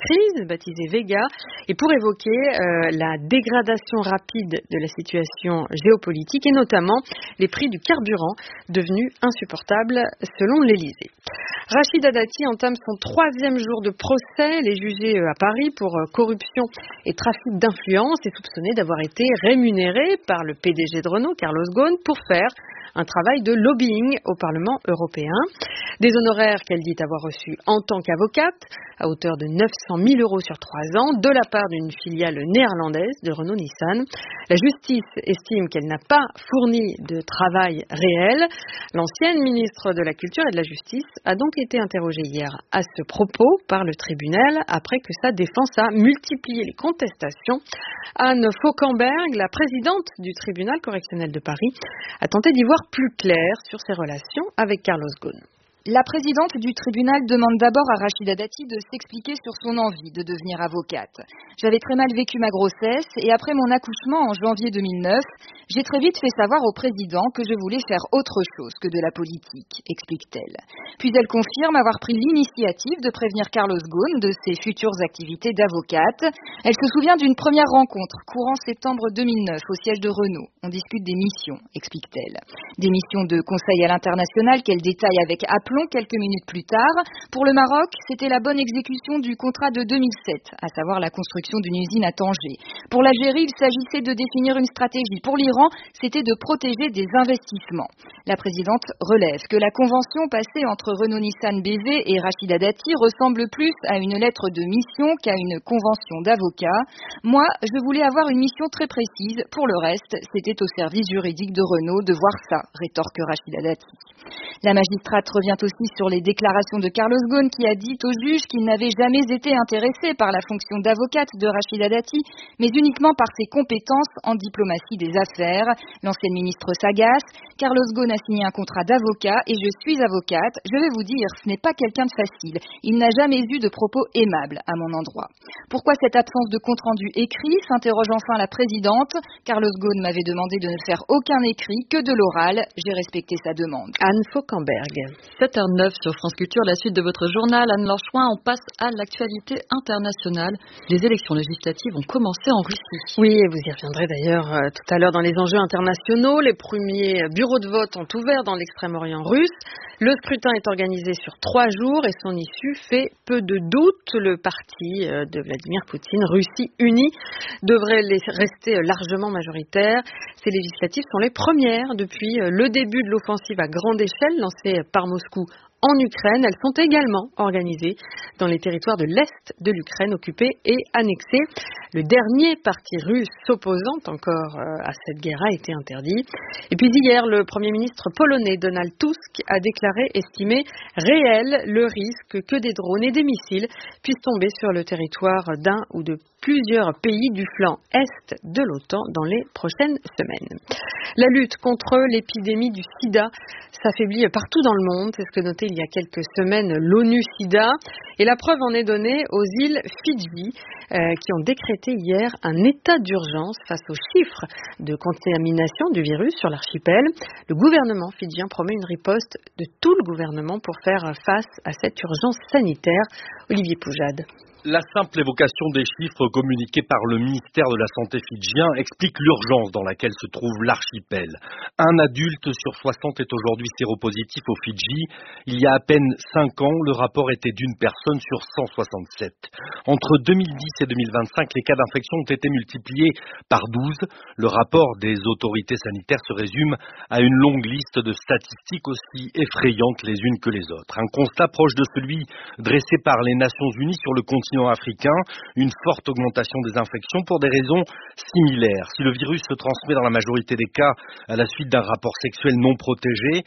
crise, baptisée Vega, et pour évoquer la dégradation rapide de la situation géopolitique et notamment les prix du carburant devenus insupportables selon l'Élysée. Rachida Dati entame son 3e jour de procès. Elle est jugée à Paris pour corruption et trafic d'influence et soupçonnée d'avoir été rémunérée par le PDG de Renault, Carlos Ghosn, pour faire un travail de lobbying au Parlement européen. Des honoraires qu'elle dit avoir reçus en tant qu'avocate, à hauteur de 900 000 € sur 3 ans, de la part d'une filiale néerlandaise de Renault-Nissan. La justice estime qu'elle n'a pas fourni de travail réel. L'ancienne ministre de la Culture et de la Justice a donc été interrogée hier à ce propos par le tribunal après que sa défense a multiplié les contestations. Anne Fauquemberg, la présidente du tribunal correctionnel de Paris, a tenté d'y voir plus clair sur ses relations avec Carlos Ghosn. La présidente du tribunal demande d'abord à Rachida Dati de s'expliquer sur son envie de devenir avocate. J'avais très mal vécu ma grossesse et après mon accouchement en janvier 2009, j'ai très vite fait savoir au président que je voulais faire autre chose que de la politique, explique-t-elle. Puis elle confirme avoir pris l'initiative de prévenir Carlos Ghosn de ses futures activités d'avocate. Elle se souvient d'une première rencontre courant septembre 2009 au siège de Renault. On discute des missions, explique-t-elle. Des missions de conseil à l'international qu'elle détaille avec aplomb quelques minutes plus tard. Pour le Maroc, c'était la bonne exécution du contrat de 2007, à savoir la construction d'une usine à Tanger. Pour l'Algérie, il s'agissait de définir une stratégie. Pour l'Iran, c'était de protéger des investissements. La présidente relève que la convention passée entre Renault-Nissan BV et Rachida Dati ressemble plus à une lettre de mission qu'à une convention d'avocat. Moi, je voulais avoir une mission très précise. Pour le reste, c'était au service juridique de Renault de voir ça, rétorque Rachida Dati. La magistrate revient aussi sur les déclarations de Carlos Ghosn qui a dit au juge qu'il n'avait jamais été intéressé par la fonction d'avocate de Rachida Dati, mais uniquement par ses compétences en diplomatie des affaires. L'ancienne ministre s'agace. Carlos Ghosn a signé un contrat d'avocat et je suis avocate. Je vais vous dire, ce n'est pas quelqu'un de facile. Il n'a jamais eu de propos aimables à mon endroit. Pourquoi cette absence de compte-rendu écrit, s'interroge enfin la présidente. Carlos Ghosn m'avait demandé de ne faire aucun écrit, que de l'oral. J'ai respecté sa demande. Anne Fauquemberg. 7h09 sur France Culture, la suite de votre journal. Anne-Laure Chouin, on passe à l'actualité internationale. Les élections législatives ont commencé en Russie. Oui, et vous y reviendrez d'ailleurs tout à l'heure dans les enjeux internationaux. Les premiers bureaux de vote ont ouvert dans l'extrême-orient russe. Le scrutin est organisé sur 3 jours et son issue fait peu de doute. Le parti de Vladimir Poutine, Russie unie, devrait rester largement majoritaire. Ces législatives sont les premières depuis le début de l'offensive à grande échelle lancée par Moscou en Ukraine. Elles sont également organisées dans les territoires de l'Est de l'Ukraine occupés et annexés. Le dernier parti russe s'opposant encore à cette guerre a été interdit. Et puis hier, le Premier ministre polonais Donald Tusk a déclaré estimer réel le risque que des drones et des missiles puissent tomber sur le territoire d'un ou de plusieurs pays du flanc Est de l'OTAN dans les prochaines semaines. La lutte contre l'épidémie du sida s'affaiblit partout dans le monde. C'est ce que notait il y a quelques semaines l'ONU-SIDA. Et la preuve en est donnée aux îles Fidji qui ont décrété hier un état d'urgence face aux chiffres de contamination du virus sur l'archipel. Le gouvernement fidjien promet une riposte de tout le gouvernement pour faire face à cette urgence sanitaire. Olivier Poujade. La simple évocation des chiffres communiqués par le ministère de la Santé fidjien explique l'urgence dans laquelle se trouve l'archipel. Un adulte sur 60 est aujourd'hui séropositif au Fidji. Il y a à peine 5 ans, le rapport était d'une personne sur 167. Entre 2010 et 2025, les cas d'infection ont été multipliés par 12. Le rapport des autorités sanitaires se résume à une longue liste de statistiques aussi effrayantes les unes que les autres. Un constat proche de celui dressé par les Nations Unies sur le continent africain, une forte augmentation des infections pour des raisons similaires. Si le virus se transmet dans la majorité des cas à la suite d'un rapport sexuel non protégé,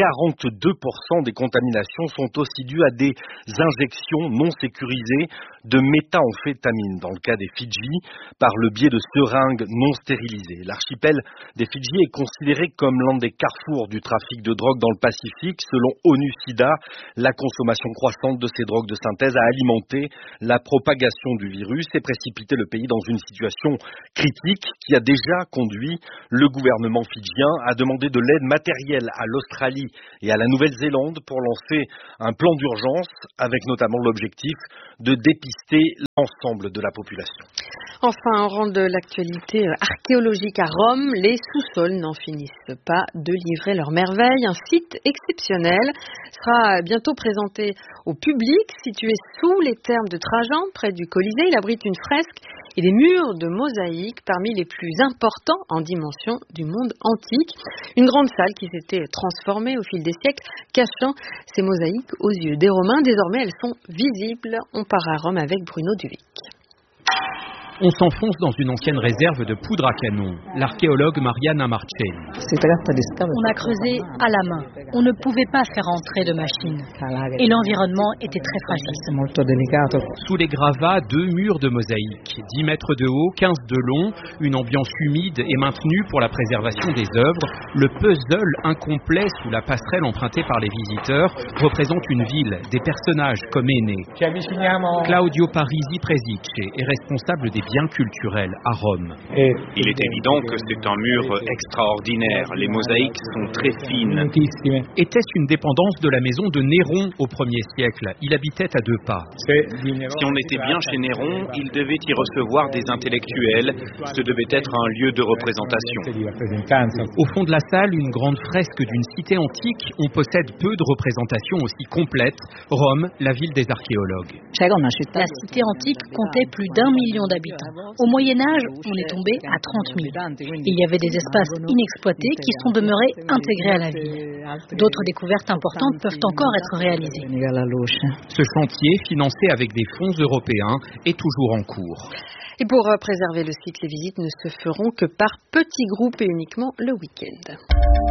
42% des contaminations sont aussi dues à des injections non sécurisées de méthamphétamine, dans le cas des Fidji, par le biais de seringues non stérilisées. L'archipel des Fidji est considéré comme l'un des carrefours du trafic de drogue dans le Pacifique. Selon ONU-SIDA, la consommation croissante de ces drogues de synthèse a alimenté la la propagation du virus et précipiter le pays dans une situation critique qui a déjà conduit le gouvernement fidjien à demander de l'aide matérielle à l'Australie et à la Nouvelle-Zélande pour lancer un plan d'urgence avec notamment l'objectif de dépister l'ensemble de la population. Enfin, en rang de l'actualité archéologique à Rome, les sous-sols n'en finissent pas de livrer leurs merveilles. Un site exceptionnel sera bientôt présenté au public, situé sous les thermes de Trajan, près du Colisée. Il abrite une fresque et des murs de mosaïques parmi les plus importants en dimension du monde antique. Une grande salle qui s'était transformée au fil des siècles, cachant ces mosaïques aux yeux des Romains. Désormais, elles sont visibles. On part à Rome avec Bruno Duvic. On s'enfonce dans une ancienne réserve de poudre à canon. L'archéologue Mariana Marcelli. On a creusé à la main. On ne pouvait pas faire entrer de machine. Et l'environnement était très fragile. Sous les gravats, 2 murs de mosaïque. 10 mètres de haut, 15 de long. Une ambiance humide est maintenue pour la préservation des œuvres. Le puzzle incomplet sous la passerelle empruntée par les visiteurs représente une ville, des personnages comme Énée. Claudio Parisi Presice est responsable des biens culturels à Rome. Il est évident que c'est un mur extraordinaire. Les mosaïques sont très fines. Était-ce une dépendance de la maison de Néron au 1er siècle? Il habitait à 2 pas. Si on était bien chez Néron, il devait y recevoir des intellectuels. Ce devait être un lieu de représentation. Au fond de la salle, une grande fresque d'une cité antique. On possède peu de représentations aussi complètes. Rome, la ville des archéologues. La cité antique comptait plus d'1 million d'habitants. Au Moyen-Âge, on est tombé à 30 000. Il y avait des espaces inexploités qui sont demeurés intégrés à la ville. D'autres découvertes importantes peuvent encore être réalisées. Ce chantier, financé avec des fonds européens, est toujours en cours. Et pour préserver le site, les visites ne se feront que par petits groupes et uniquement le week-end.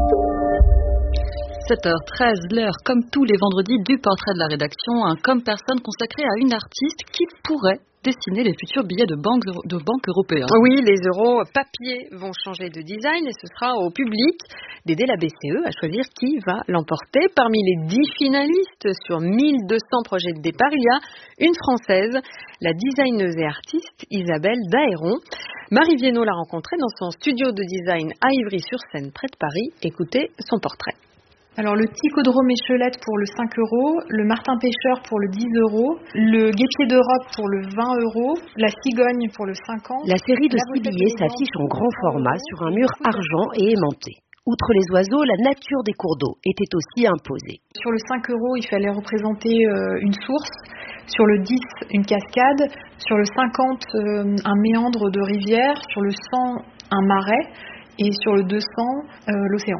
7h13, l'heure comme tous les vendredis du portrait de la rédaction, un comme personne consacré à une artiste qui pourrait dessiner les futurs billets de banque européens. Oui, les euros papier vont changer de design et ce sera au public d'aider la BCE à choisir qui va l'emporter. Parmi les 10 finalistes sur 1200 projets de départ, il y a une Française, la designeuse et artiste Isabelle Dahéron. Marie Viennot l'a rencontrée dans son studio de design à Ivry-sur-Seine, près de Paris. Écoutez son portrait. Alors le Ticodrome Échelette pour le 5 €, le Martin Pêcheur pour le 10 €, le Guêpier d'Europe pour le 20 €, la Cigogne pour le 50. La série de 6 billets s'affiche en grand format sur un mur argent et aimanté. Outre les oiseaux, la nature des cours d'eau était aussi imposée. Sur le 5 €, il fallait représenter une source. Sur le 10, une cascade. Sur le 50, un méandre de rivière. Sur le 100, un marais. Et sur le 200, l'océan.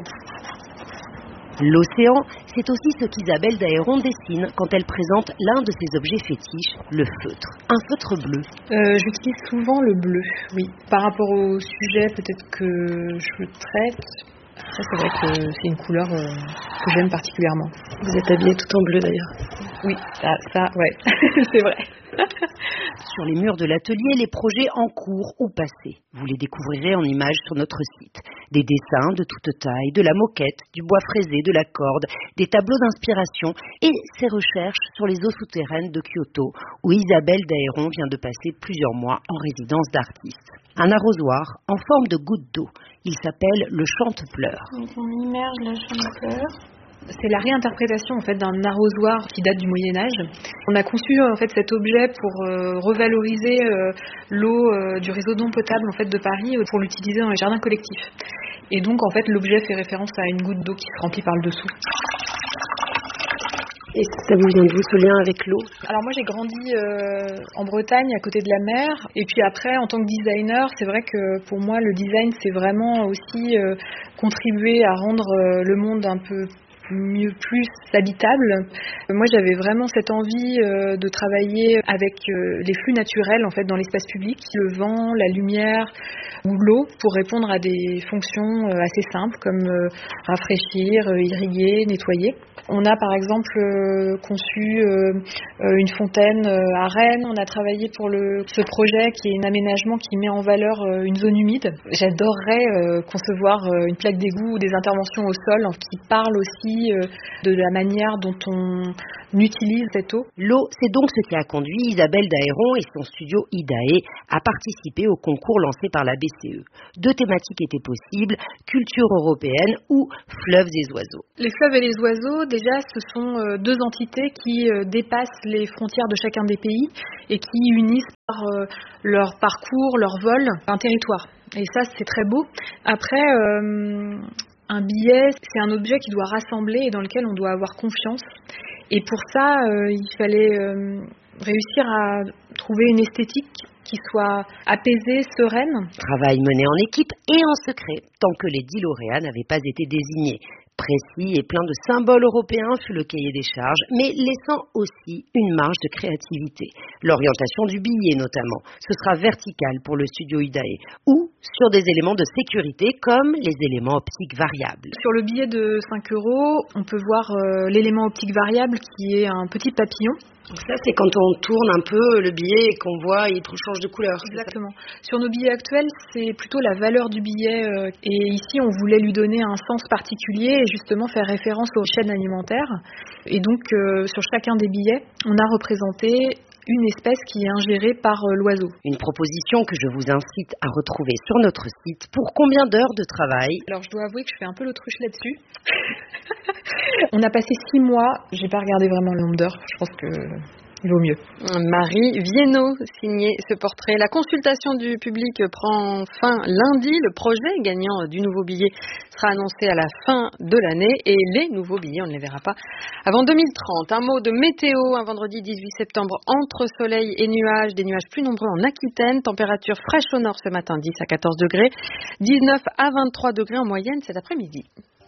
L'océan, c'est aussi ce qu'Isabelle Dahéron dessine quand elle présente l'un de ses objets fétiches, le feutre. Un feutre bleu. J'utilise souvent le bleu, oui. Par rapport au sujet peut-être que je traite, ça c'est vrai que c'est une couleur que j'aime particulièrement. Vous êtes habillée tout en bleu d'ailleurs. Oui, ça ouais, c'est vrai. Sur les murs de l'atelier, les projets en cours ou passés. Vous les découvrirez en images sur notre site. Des dessins de toute taille, de la moquette, du bois fraisé, de la corde, des tableaux d'inspiration et ses recherches sur les eaux souterraines de Kyoto, où Isabelle Dahéron vient de passer plusieurs mois en résidence d'artiste. Un arrosoir en forme de goutte d'eau. Il s'appelle le chante-pleurs. Donc on immerge la chante-pleurs. C'est la réinterprétation en fait d'un arrosoir qui date du Moyen-Âge. On a conçu en fait cet objet pour revaloriser l'eau du réseau d'eau potable en fait de Paris pour l'utiliser dans les jardins collectifs. Et donc en fait l'objet fait référence à une goutte d'eau qui se remplit par le dessous. Et ça vous vient d'où, ce lien avec l'eau? Alors moi j'ai grandi en Bretagne à côté de la mer et puis après en tant que designer c'est vrai que pour moi le design c'est vraiment aussi contribuer à rendre le monde un peu mieux, plus habitable. Moi j'avais vraiment cette envie de travailler avec les flux naturels en fait dans l'espace public, le vent, la lumière ou l'eau pour répondre à des fonctions assez simples comme rafraîchir, irriguer, nettoyer. On a par exemple conçu une fontaine à Rennes. On a travaillé pour ce projet qui est un aménagement qui met en valeur une zone humide. J'adorerais concevoir une plaque d'égout ou des interventions au sol qui parlent aussi aussi de la manière dont on utilise cette eau. L'eau, c'est donc ce qui a conduit Isabelle Dahéron et son studio IDAE à participer au concours lancé par la BCE. 2 thématiques étaient possibles, culture européenne ou fleuves et oiseaux. Les fleuves et les oiseaux, déjà, ce sont 2 entités qui dépassent les frontières de chacun des pays et qui unissent par leur parcours, leur vol, un territoire. Et ça, c'est très beau. Après, un billet, c'est un objet qui doit rassembler et dans lequel on doit avoir confiance. Et pour ça, il fallait réussir à trouver une esthétique qui soit apaisée, sereine. Travail mené en équipe et en secret, tant que les 10 lauréats n'avaient pas été désignés. Précis et plein de symboles européens fut le cahier des charges, mais laissant aussi une marge de créativité. L'orientation du billet notamment, ce sera vertical pour le studio IDAE, ou sur des éléments de sécurité comme les éléments optiques variables. Sur le billet de 5 €, on peut voir l'élément optique variable qui est un petit papillon. Donc ça, c'est quand on tourne un peu le billet et qu'on voit, il change de couleur. Exactement. Sur nos billets actuels, c'est plutôt la valeur du billet. Et ici, on voulait lui donner un sens particulier et justement faire référence aux chaînes alimentaires. Et donc, sur chacun des billets, on a représenté une espèce qui est ingérée par l'oiseau. Une proposition que je vous incite à retrouver sur notre site. Pour combien d'heures de travail? Alors, je dois avouer que je fais un peu l'autruche là-dessus. On a passé 6 mois. J'ai pas regardé vraiment le nombre d'heures. Je pense que il vaut mieux. Marie Viennot signait ce portrait. La consultation du public prend fin lundi. Le projet gagnant du nouveau billet sera annoncé à la fin de l'année et les nouveaux billets, on ne les verra pas avant 2030. Un mot de météo, un vendredi 18 septembre entre soleil et nuages, des nuages plus nombreux en Aquitaine, température fraîche au nord ce matin 10 à 14 degrés, 19 à 23 degrés en moyenne cet après-midi.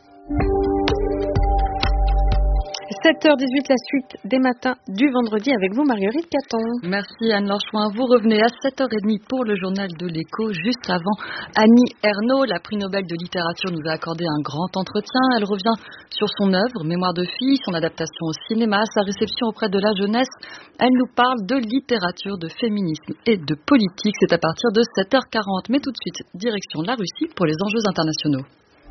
7h18, la suite des matins du vendredi avec vous, Marguerite Caton. Merci Anne-Laure Chouin. Vous revenez à 7h30 pour le journal de l'Écho. Juste avant, Annie Ernaux, la prix Nobel de littérature, nous a accordé un grand entretien. Elle revient sur son œuvre, Mémoire de fille, son adaptation au cinéma, sa réception auprès de la jeunesse. Elle nous parle de littérature, de féminisme et de politique. C'est à partir de 7h40. Mais tout de suite, direction la Russie pour les enjeux internationaux.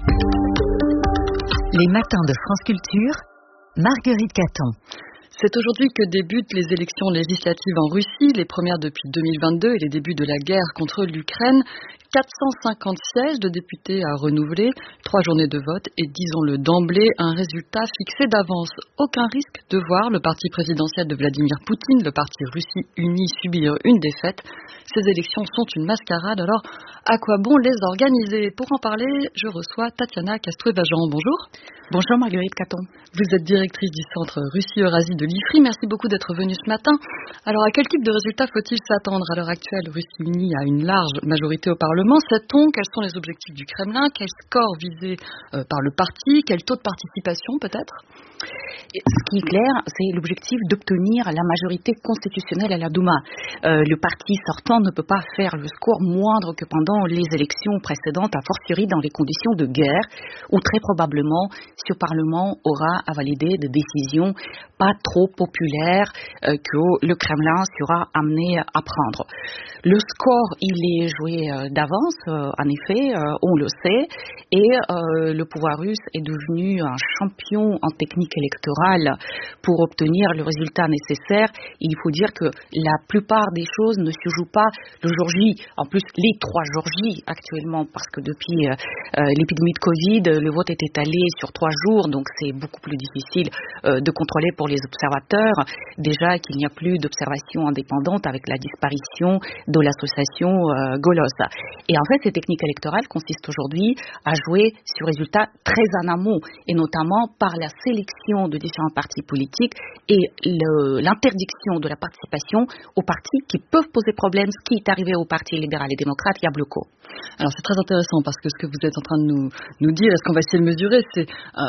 Les matins de France Culture, Marguerite Caton. C'est aujourd'hui que débutent les élections législatives en Russie, les premières depuis 2022 et les débuts de la guerre contre l'Ukraine. 450 sièges de députés à renouveler, 3 journées de vote et disons-le d'emblée, un résultat fixé d'avance. Aucun risque de voir le parti présidentiel de Vladimir Poutine, le parti Russie Unie, subir une défaite. Ces élections sont une mascarade, alors à quoi bon les organiser? Pour en parler, je reçois Tatiana Castoué-Vajan. Bonjour. Bonjour Marguerite Caton. Vous êtes directrice du centre Russie-Eurasie de l'IFRI. Merci beaucoup d'être venue ce matin. Alors à quel type de résultat faut-il s'attendre? À l'heure actuelle, Russie Unie a une large majorité au Parlement. Sait-on quels sont les objectifs du Kremlin? Quel score visé par le parti? Quel taux de participation peut-être? Ce qui est clair, c'est l'objectif d'obtenir la majorité constitutionnelle à la Douma. Le parti sortant ne peut pas faire le score moindre que pendant les élections précédentes, a fortiori dans les conditions de guerre, où très probablement ce Parlement aura à valider des décisions pas trop populaires que le Kremlin sera amené à prendre. Le score, il est joué d'avance, en effet, on le sait, et le pouvoir russe est devenu un champion en technique électorale pour obtenir le résultat nécessaire. Il faut dire que la plupart des choses ne se jouent pas le jour J. En plus, les 3 jours J actuellement, parce que depuis l'épidémie de Covid, le vote est étalé sur 3 jours, donc c'est beaucoup plus difficile de contrôler pour les observateurs. Déjà qu'il n'y a plus d'observation indépendante avec la disparition de l'association Golos. Et en fait, ces techniques électorales consistent aujourd'hui à jouer sur résultats très en amont, et notamment par la sélection de différents partis politiques et l'interdiction de la participation aux partis qui peuvent poser problème, ce qui est arrivé au Parti libéral et démocrate Yabloko. Alors c'est très intéressant parce que ce que vous êtes en train de nous dire, et ce qu'on va essayer de mesurer, c'est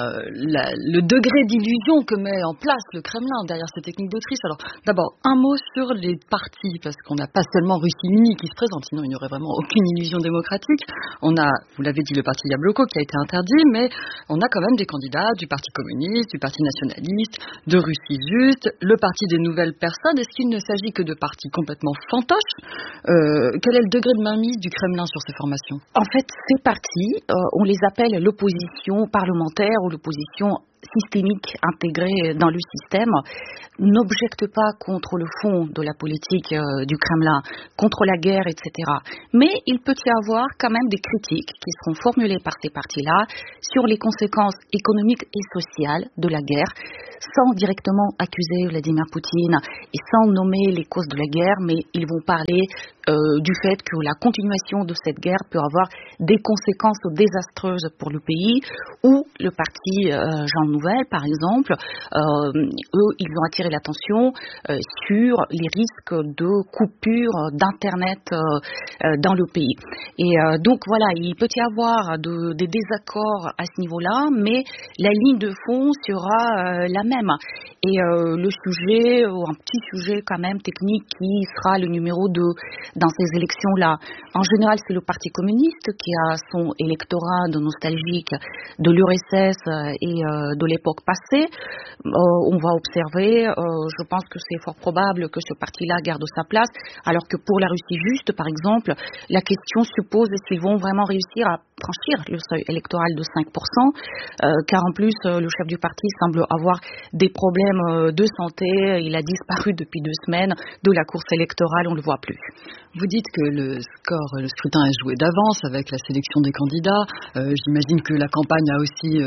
le degré d'illusion que met en place le Kremlin derrière ces techniques d'autriche. Alors d'abord, un mot sur les partis, parce qu'on n'a pas seulement Russie Unie qui se présente, sinon il n'y aurait vraiment aucune illusion démocratique. On a, vous l'avez dit, le parti Yabloko qui a été interdit, mais on a quand même des candidats du Parti communiste, du Parti nationaliste, de Russie Juste, le Parti des nouvelles personnes. Est-ce qu'il ne s'agit que de partis complètement fantoches? Quel est le degré de mainmise du Kremlin sur ces formations? En fait, ces partis, on les appelle l'opposition parlementaire ou l'opposition systémique intégré dans le système, n'objecte pas contre le fond de la politique du Kremlin, contre la guerre, etc. Mais il peut y avoir quand même des critiques qui seront formulées par ces partis-là sur les conséquences économiques et sociales de la guerre, sans directement accuser Vladimir Poutine et sans nommer les causes de la guerre, mais ils vont parler du fait que la continuation de cette guerre peut avoir des conséquences désastreuses pour le pays, ou le parti Gens Nouvelle, par exemple, eux, ils ont attiré l'attention sur les risques de coupure d'Internet dans le pays. Et donc voilà, il peut y avoir des désaccords à ce niveau-là, mais la ligne de fond sera la même. Et le sujet, un petit sujet quand même technique qui sera le numéro 2 dans ces élections-là. En général, c'est le Parti communiste qui a son électorat de nostalgique de l'URSS et de l'époque passée. On va observer, je pense que c'est fort probable que ce parti-là garde sa place, alors que pour la Russie juste, par exemple, la question se pose est-ce qu'ils vont vraiment réussir à franchir le seuil électoral de 5%, car en plus, le chef du parti semble avoir des problèmes de santé. Il a disparu depuis 2 semaines de la course électorale, on ne le voit plus. Vous dites que le scrutin est joué d'avance avec la sélection des candidats. J'imagine que la campagne a aussi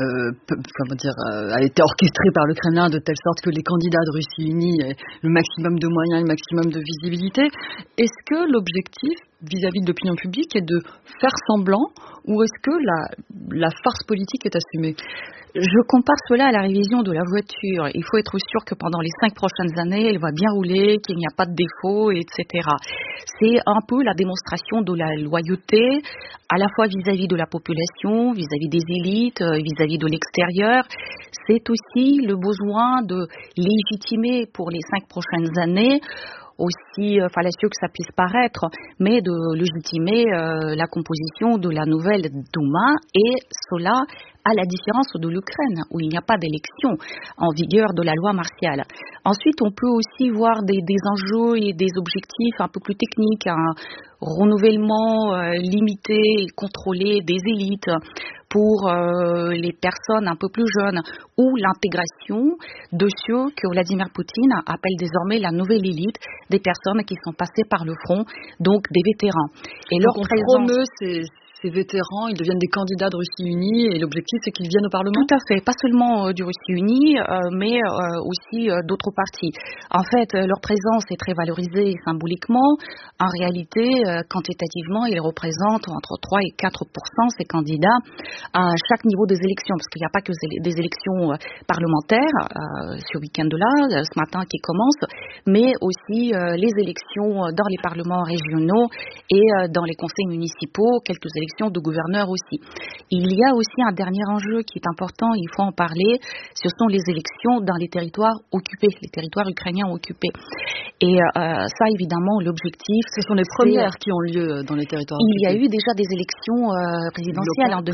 a été orchestrée par le Kremlin de telle sorte que les candidats de Russie unie aient le maximum de moyens, le maximum de visibilité. Est-ce que l'objectif vis-à-vis de l'opinion publique est de faire semblant, ou est-ce que la farce politique est assumée? Je compare cela à la révision de la voiture. Il faut être sûr que pendant les 5 prochaines années, elle va bien rouler, qu'il n'y a pas de défaut, etc. C'est un peu la démonstration de la loyauté, à la fois vis-à-vis de la population, vis-à-vis des élites, vis-à-vis de l'extérieur. C'est aussi le besoin de légitimer pour les 5 prochaines années, aussi fallacieux que ça puisse paraître, mais de légitimer la composition de la nouvelle Douma, et cela à la différence de l'Ukraine, où il n'y a pas d'élection en vigueur de la loi martiale. Ensuite, on peut aussi voir des enjeux et des objectifs un peu plus techniques, un renouvellement limité et contrôlé des élites pour les personnes un peu plus jeunes, ou l'intégration de ceux que Vladimir Poutine appelle désormais la nouvelle élite, des personnes qui sont passées par le front, donc des vétérans. Et leur promeut ces vétérans, ils deviennent des candidats de Russie unie, et l'objectif c'est qu'ils viennent au Parlement? Tout à fait, pas seulement du Russie unie, mais aussi d'autres partis. En fait, leur présence est très valorisée symboliquement. En réalité, quantitativement, ils représentent entre 3 et 4% ces candidats à chaque niveau des élections, parce qu'il n'y a pas que des élections parlementaires ce week-end-là, ce matin qui commence, mais aussi les élections dans les parlements régionaux et dans les conseils municipaux, quelques élections de gouverneurs aussi. Il y a aussi un dernier enjeu qui est important, il faut en parler, ce sont les élections dans les territoires occupés, les territoires ukrainiens occupés. Et ça, évidemment, l'objectif... Ce sont les premières qui ont lieu dans les territoires occupés. Il y a eu déjà des élections présidentielles en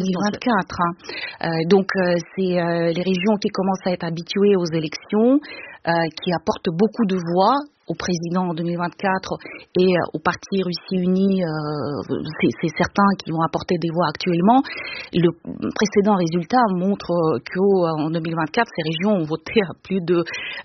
2024. Donc, c'est les régions qui commencent à être habituées aux élections, qui apportent beaucoup de voix au président en 2024 et au parti Russie unie, c'est certains qui vont apporter des voix actuellement. Le précédent résultat montre qu'en 2024, ces régions ont voté à plus de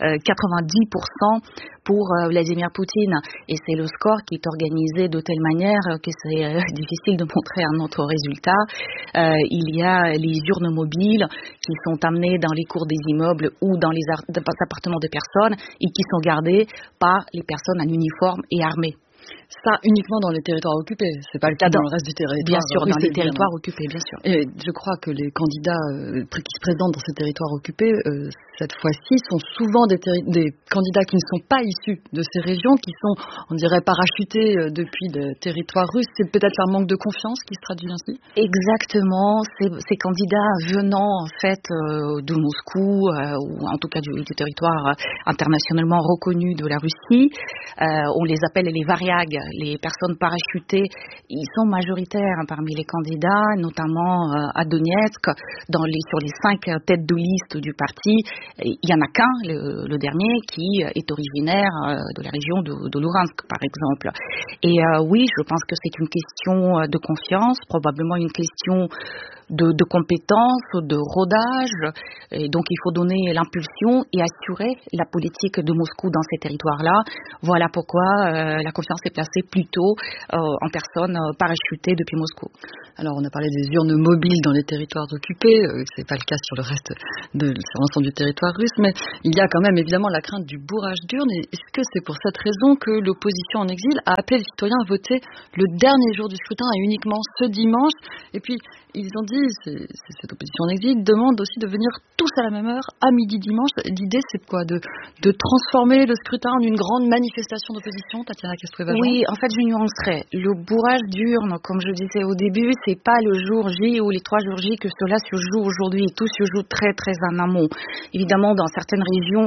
90% pour Vladimir Poutine. Et c'est le score qui est organisé de telle manière que c'est difficile de montrer un autre résultat. Il y a les urnes mobiles qui sont amenées dans les cours des immeubles ou dans les appartements des personnes et qui sont gardées par les personnes en uniforme et armées. Ça uniquement dans les territoires occupés, c'est pas le cas dans le reste du territoire. Bien sûr, dans les territoires occupés, bien sûr. Et je crois que les candidats qui se présentent dans ces territoires occupés, cette fois-ci, sont souvent des candidats qui ne sont pas issus de ces régions, qui sont, on dirait, parachutés depuis des territoires russes. C'est peut-être leur manque de confiance qui se traduit ainsi? Exactement. Ces candidats venant, en fait, de Moscou, ou en tout cas du territoire internationalement reconnu de la Russie, on les appelle les variags, les personnes parachutées. Ils sont majoritaires parmi les candidats, notamment à Donetsk, sur les 5 têtes de liste du parti. Il n'y en a qu'un, le dernier, qui est originaire de la région de Luhansk, par exemple. Et oui, je pense que c'est une question de confiance, probablement une question de compétences, de rodage. Et donc il faut donner l'impulsion et assurer la politique de Moscou dans ces territoires-là. Voilà pourquoi la confiance est placée plutôt en personnes parachutées depuis Moscou. Alors on a parlé des urnes mobiles dans les territoires occupés, c'est pas le cas sur le reste de l'ensemble du territoire russe, mais il y a quand même évidemment la crainte du bourrage d'urnes. Et est-ce que c'est pour cette raison que l'opposition en exil a appelé les citoyens à voter le dernier jour du scrutin et uniquement ce dimanche? Et puis ils ont dit, cette opposition en exil demande aussi de venir tous à la même heure, à midi dimanche. L'idée c'est quoi? De transformer le scrutin en une grande manifestation d'opposition, Tatiana Castro-Vajan? Oui, en fait je nuancerais. Le bourrage d'urnes, comme je disais au début, c'est pas le jour J ou les 3 jours J que cela se joue aujourd'hui. Tout se joue très très en amont. Évidemment, dans certaines régions,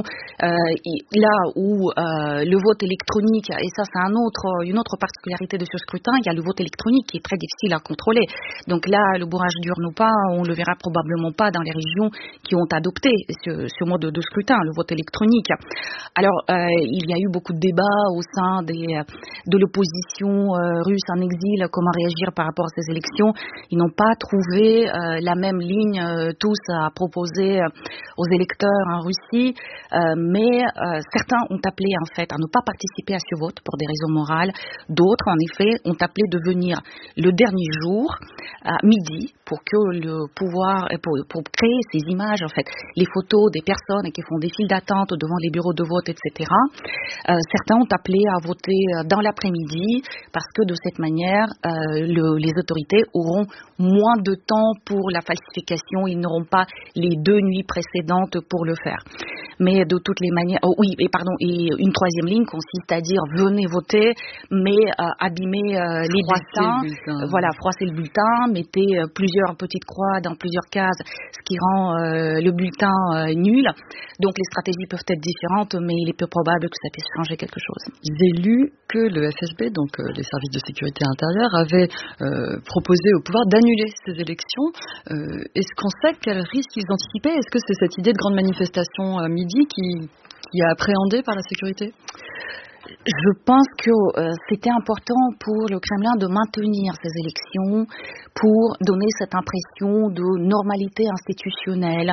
là où le vote électronique, et ça c'est une autre particularité de ce scrutin, il y a le vote électronique qui est très difficile à contrôler. Donc là, le bourrage d'urnes ou pas, on le verra probablement pas dans les régions qui ont adopté ce mode de scrutin, le vote électronique. Alors, il y a eu beaucoup de débats au sein de l'opposition russe en exil, comment réagir par rapport à ces élections. Ils n'ont pas trouvé la même ligne tous à proposer aux électeurs en Russie, mais certains ont appelé en fait à ne pas participer à ce vote pour des raisons morales. D'autres, en effet, ont appelé de venir le dernier jour à midi pour que le pouvoir, pour créer ces images en fait, les photos des personnes qui font des files d'attente devant les bureaux de vote, etc. Certains ont appelé à voter dans l'après-midi parce que de cette manière, les autorités auront moins de temps pour la falsification, ils n'auront pas les 2 nuits précédentes pour le faire. Mais de toutes les manières, et une troisième ligne consiste à dire venez voter, mais abîmez les bulletins, froissez le bulletin, mettez plusieurs petites croix dans plusieurs cases, ce qui rend le bulletin nul. Donc les stratégies peuvent être différentes, mais il est peu probable que ça puisse changer quelque chose. J'ai lu que le FSB, donc les services de sécurité intérieure, avait proposé au pouvoir d'annuler ces élections. Est-ce qu'on sait quels risques ils anticipaient? Est-ce que c'est cette idée de grande manifestation à midi qui est appréhendée par la sécurité? Je pense que c'était important pour le Kremlin de maintenir ces élections pour donner cette impression de normalité institutionnelle,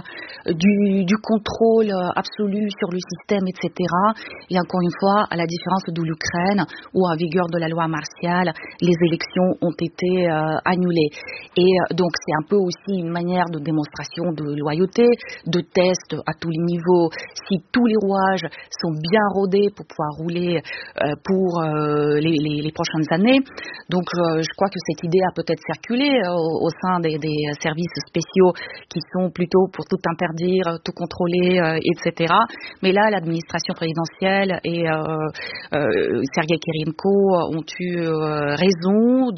du contrôle absolu sur le système, etc. Et encore une fois, à la différence de l'Ukraine, où en vigueur de la loi martiale, les élections ont été annulées. Et donc c'est un peu aussi une manière de démonstration de loyauté, de test à tous les niveaux. Si tous les rouages sont bien rodés pour pouvoir rouler pour les prochaines années. Donc je crois que cette idée a peut-être circulé au sein des services spéciaux qui sont plutôt pour tout interdire, tout contrôler, etc. Mais là, l'administration présidentielle et Sergei Kirillenko ont eu raison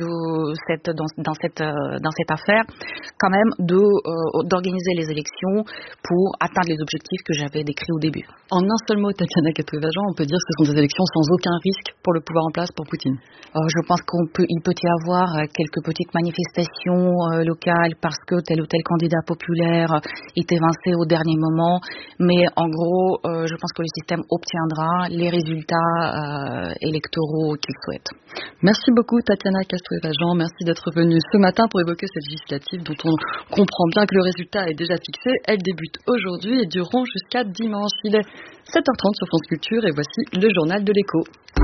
dans cette affaire quand même d'organiser les élections pour atteindre les objectifs que j'avais décrits au début. En un seul mot, Tatiana Castro-Vajan, on peut dire que ce sont des élections sans aucun risque pour le pouvoir en place, pour Poutine. Je pense qu'il peut y avoir quelques petites manifestations locales parce que tel ou tel candidat populaire est évincé au dernier moment, mais en gros, je pense que le système obtiendra les résultats électoraux qu'il souhaite. Merci beaucoup Tatiana Castro-Vajan, merci d'être venue ce matin pour évoquer cette législative dont on comprend bien que le résultat est déjà fixé. Elle débute aujourd'hui et durera jusqu'à dimanche. Il est 7h30 sur France Culture et voici le journal de l'Écho.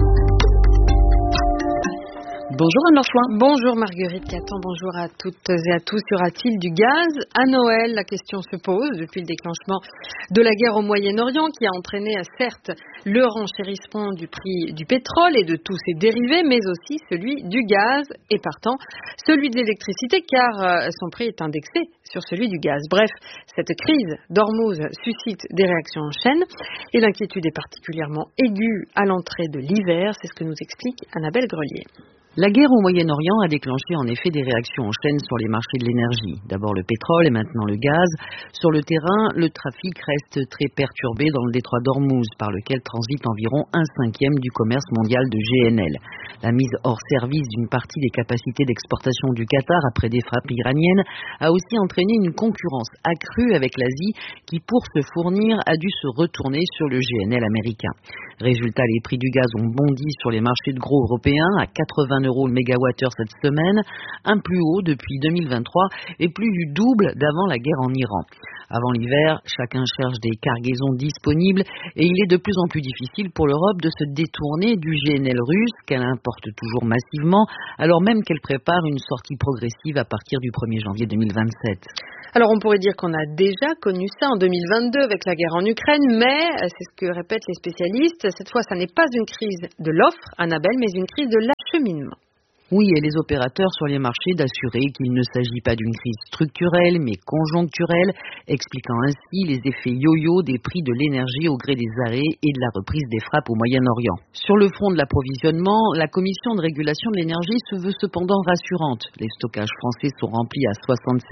Bonjour Anne Lorchoin. Bonjour Marguerite Caton, bonjour à toutes et à tous. Y aura-t-il du gaz à Noël? La question se pose depuis le déclenchement de la guerre au Moyen-Orient qui a entraîné certes le renchérissement du prix du pétrole et de tous ses dérivés, mais aussi celui du gaz et partant celui de l'électricité car son prix est indexé sur celui du gaz. Bref, cette crise d'Ormuz suscite des réactions en chaîne et l'inquiétude est particulièrement aiguë à l'entrée de l'hiver, c'est ce que nous explique Annabelle Grelier. La guerre au Moyen-Orient a déclenché en effet des réactions en chaîne sur les marchés de l'énergie. D'abord le pétrole et maintenant le gaz. Sur le terrain, le trafic reste très perturbé dans le détroit d'Ormuz, par lequel transite environ 1/5 du commerce mondial de GNL. La mise hors service d'une partie des capacités d'exportation du Qatar après des frappes iraniennes a aussi entraîné une concurrence accrue avec l'Asie qui, pour se fournir, a dû se retourner sur le GNL américain. Résultat, les prix du gaz ont bondi sur les marchés de gros européens à 80 € le mégawattheure cette semaine, un plus haut depuis 2023 et plus du double d'avant la guerre en Iran. Avant l'hiver, chacun cherche des cargaisons disponibles et il est de plus en plus difficile pour l'Europe de se détourner du GNL russe qu'elle importe toujours massivement, alors même qu'elle prépare une sortie progressive à partir du 1er janvier 2027. Alors on pourrait dire qu'on a déjà connu ça en 2022 avec la guerre en Ukraine, mais c'est ce que répètent les spécialistes, cette fois ça n'est pas une crise de l'offre, Annabelle, mais une crise de l'acheminement. Oui, et les opérateurs sur les marchés d'assurer qu'il ne s'agit pas d'une crise structurelle, mais conjoncturelle, expliquant ainsi les effets yo-yo des prix de l'énergie au gré des arrêts et de la reprise des frappes au Moyen-Orient. Sur le front de l'approvisionnement, la Commission de régulation de l'énergie se veut cependant rassurante. Les stockages français sont remplis à 76%,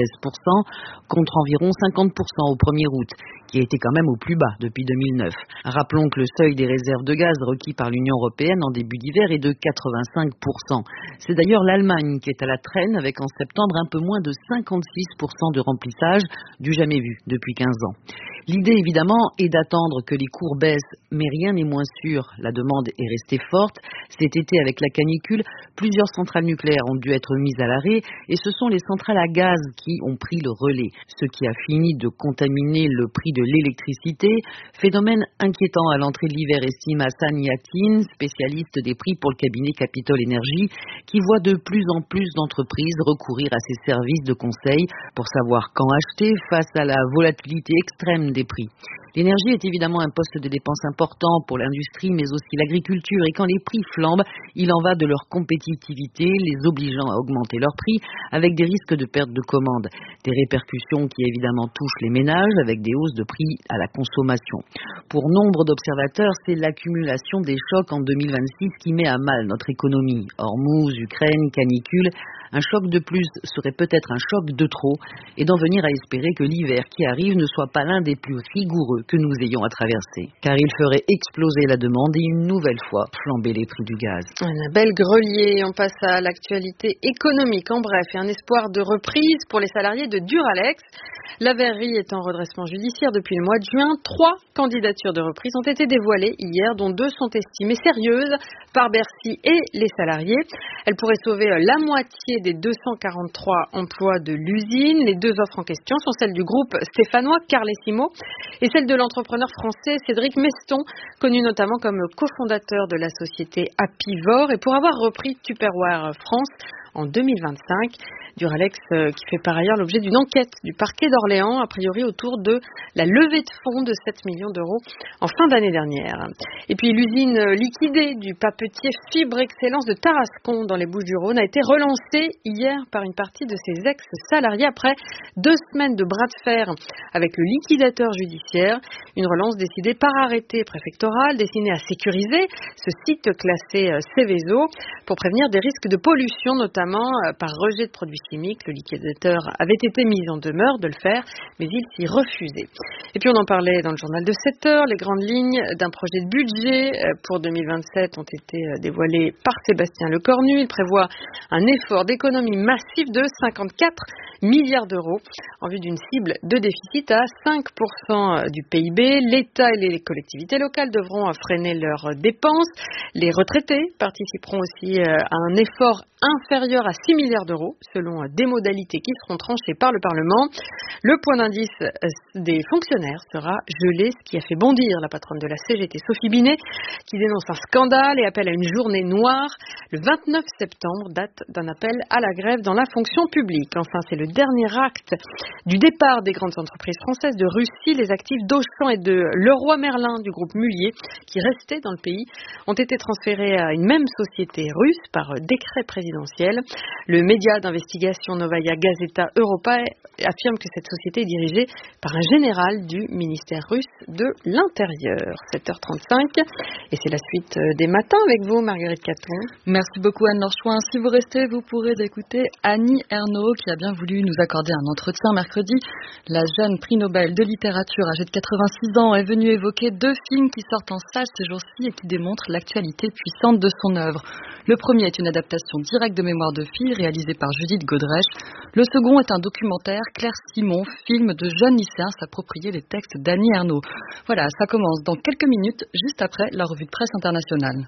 contre environ 50% au 1er août, qui a été quand même au plus bas depuis 2009. Rappelons que le seuil des réserves de gaz requis par l'Union européenne en début d'hiver est de 85%. C'est d'ailleurs l'Allemagne qui est à la traîne avec en septembre un peu moins de 56% de remplissage, du jamais vu depuis 15 ans. L'idée évidemment est d'attendre que les cours baissent, mais rien n'est moins sûr. La demande est restée forte. Cet été avec la canicule, plusieurs centrales nucléaires ont dû être mises à l'arrêt et ce sont les centrales à gaz qui ont pris le relais, ce qui a fini de contaminer le prix de l'électricité. Phénomène inquiétant à l'entrée de l'hiver, estime Hassan Yatin, spécialiste des prix pour le cabinet Capitol Énergie, qui voit de plus en plus d'entreprises recourir à ces services de conseil pour savoir quand acheter face à la volatilité extrême des prix. L'énergie est évidemment un poste de dépense important pour l'industrie, mais aussi l'agriculture. Et quand les prix flambent, il en va de leur compétitivité, les obligeant à augmenter leurs prix, avec des risques de perte de commandes. Des répercussions qui évidemment touchent les ménages, avec des hausses de prix à la consommation. Pour nombre d'observateurs, c'est l'accumulation des chocs en 2026 qui met à mal notre économie. Hormuz, Ukraine, canicule. Un choc de plus serait peut-être un choc de trop, et d'en venir à espérer que l'hiver qui arrive ne soit pas l'un des plus rigoureux que nous ayons à traverser. Car il ferait exploser la demande et une nouvelle fois flamber les prix du gaz. Annabelle Grelier, on passe à l'actualité économique. En bref, et un espoir de reprise pour les salariés de Duralex. La verrerie est en redressement judiciaire depuis le mois de juin. 3 candidatures de reprise ont été dévoilées hier, dont 2 sont estimées sérieuses par Bercy et les salariés. Elles pourraient sauver la moitié des 243 emplois de l'usine. Les 2 offres en question sont celles du groupe stéphanois Carlesimo et celle de l'entrepreneur français Cédric Meston, connu notamment comme cofondateur de la société Apivor et pour avoir repris Tupperware France en 2025. Duralex qui fait par ailleurs l'objet d'une enquête du parquet d'Orléans, a priori autour de la levée de fonds de 7 millions d'euros en fin d'année dernière. Et puis l'usine liquidée du papetier Fibre Excellence de Tarascon dans les Bouches-du-Rhône a été relancée hier par une partie de ses ex-salariés après 2 semaines de bras de fer avec le liquidateur judiciaire. Une relance décidée par arrêté préfectoral destinée à sécuriser ce site classé Seveso pour prévenir des risques de pollution, notamment par rejet de produits chimiques. Le liquidateur avait été mis en demeure de le faire, mais il s'y refusait. Et puis on en parlait dans le journal de 7 heures. Les grandes lignes d'un projet de budget pour 2027 ont été dévoilées par Sébastien Lecornu. Il prévoit un effort d'économie massif de 54 milliards d'euros en vue d'une cible de déficit à 5% du PIB. L'État et les collectivités locales devront freiner leurs dépenses. Les retraités participeront aussi à un effort inférieur à 6 milliards d'euros selon des modalités qui seront tranchées par le Parlement. Le point d'indice des fonctionnaires sera gelé, ce qui a fait bondir la patronne de la CGT, Sophie Binet, qui dénonce un scandale et appelle à une journée noire. Le 29 septembre, date d'un appel à la grève dans la fonction publique. Enfin, c'est le dernier acte du départ des grandes entreprises françaises de Russie. Les actifs d'Auchan et de Leroy Merlin du groupe Mullier, qui restaient dans le pays, ont été transférés à une même société russe par décret présidentiel. Le média d'investigation Novaya Gazeta Europa affirme que cette société est dirigée par un général du ministère russe de l'Intérieur. 7h35 et c'est la suite des matins avec vous, Marguerite Caton. Merci beaucoup Anne-Laure Chouin. Si vous restez, vous pourrez écouter Annie Ernaux qui a bien voulu nous accorder un entretien mercredi. La jeune prix Nobel de littérature âgée de 86 ans est venue évoquer 2 films qui sortent en salle ces jours-ci et qui démontrent l'actualité puissante de son œuvre. Le premier est une adaptation directe de Mémoire de fille réalisée par Judith Godrèche. Le second est un documentaire, Claire Simon, film de jeunes lycéens s'approprier les textes d'Annie Ernaux. Voilà, ça commence dans quelques minutes, juste après la revue de presse internationale.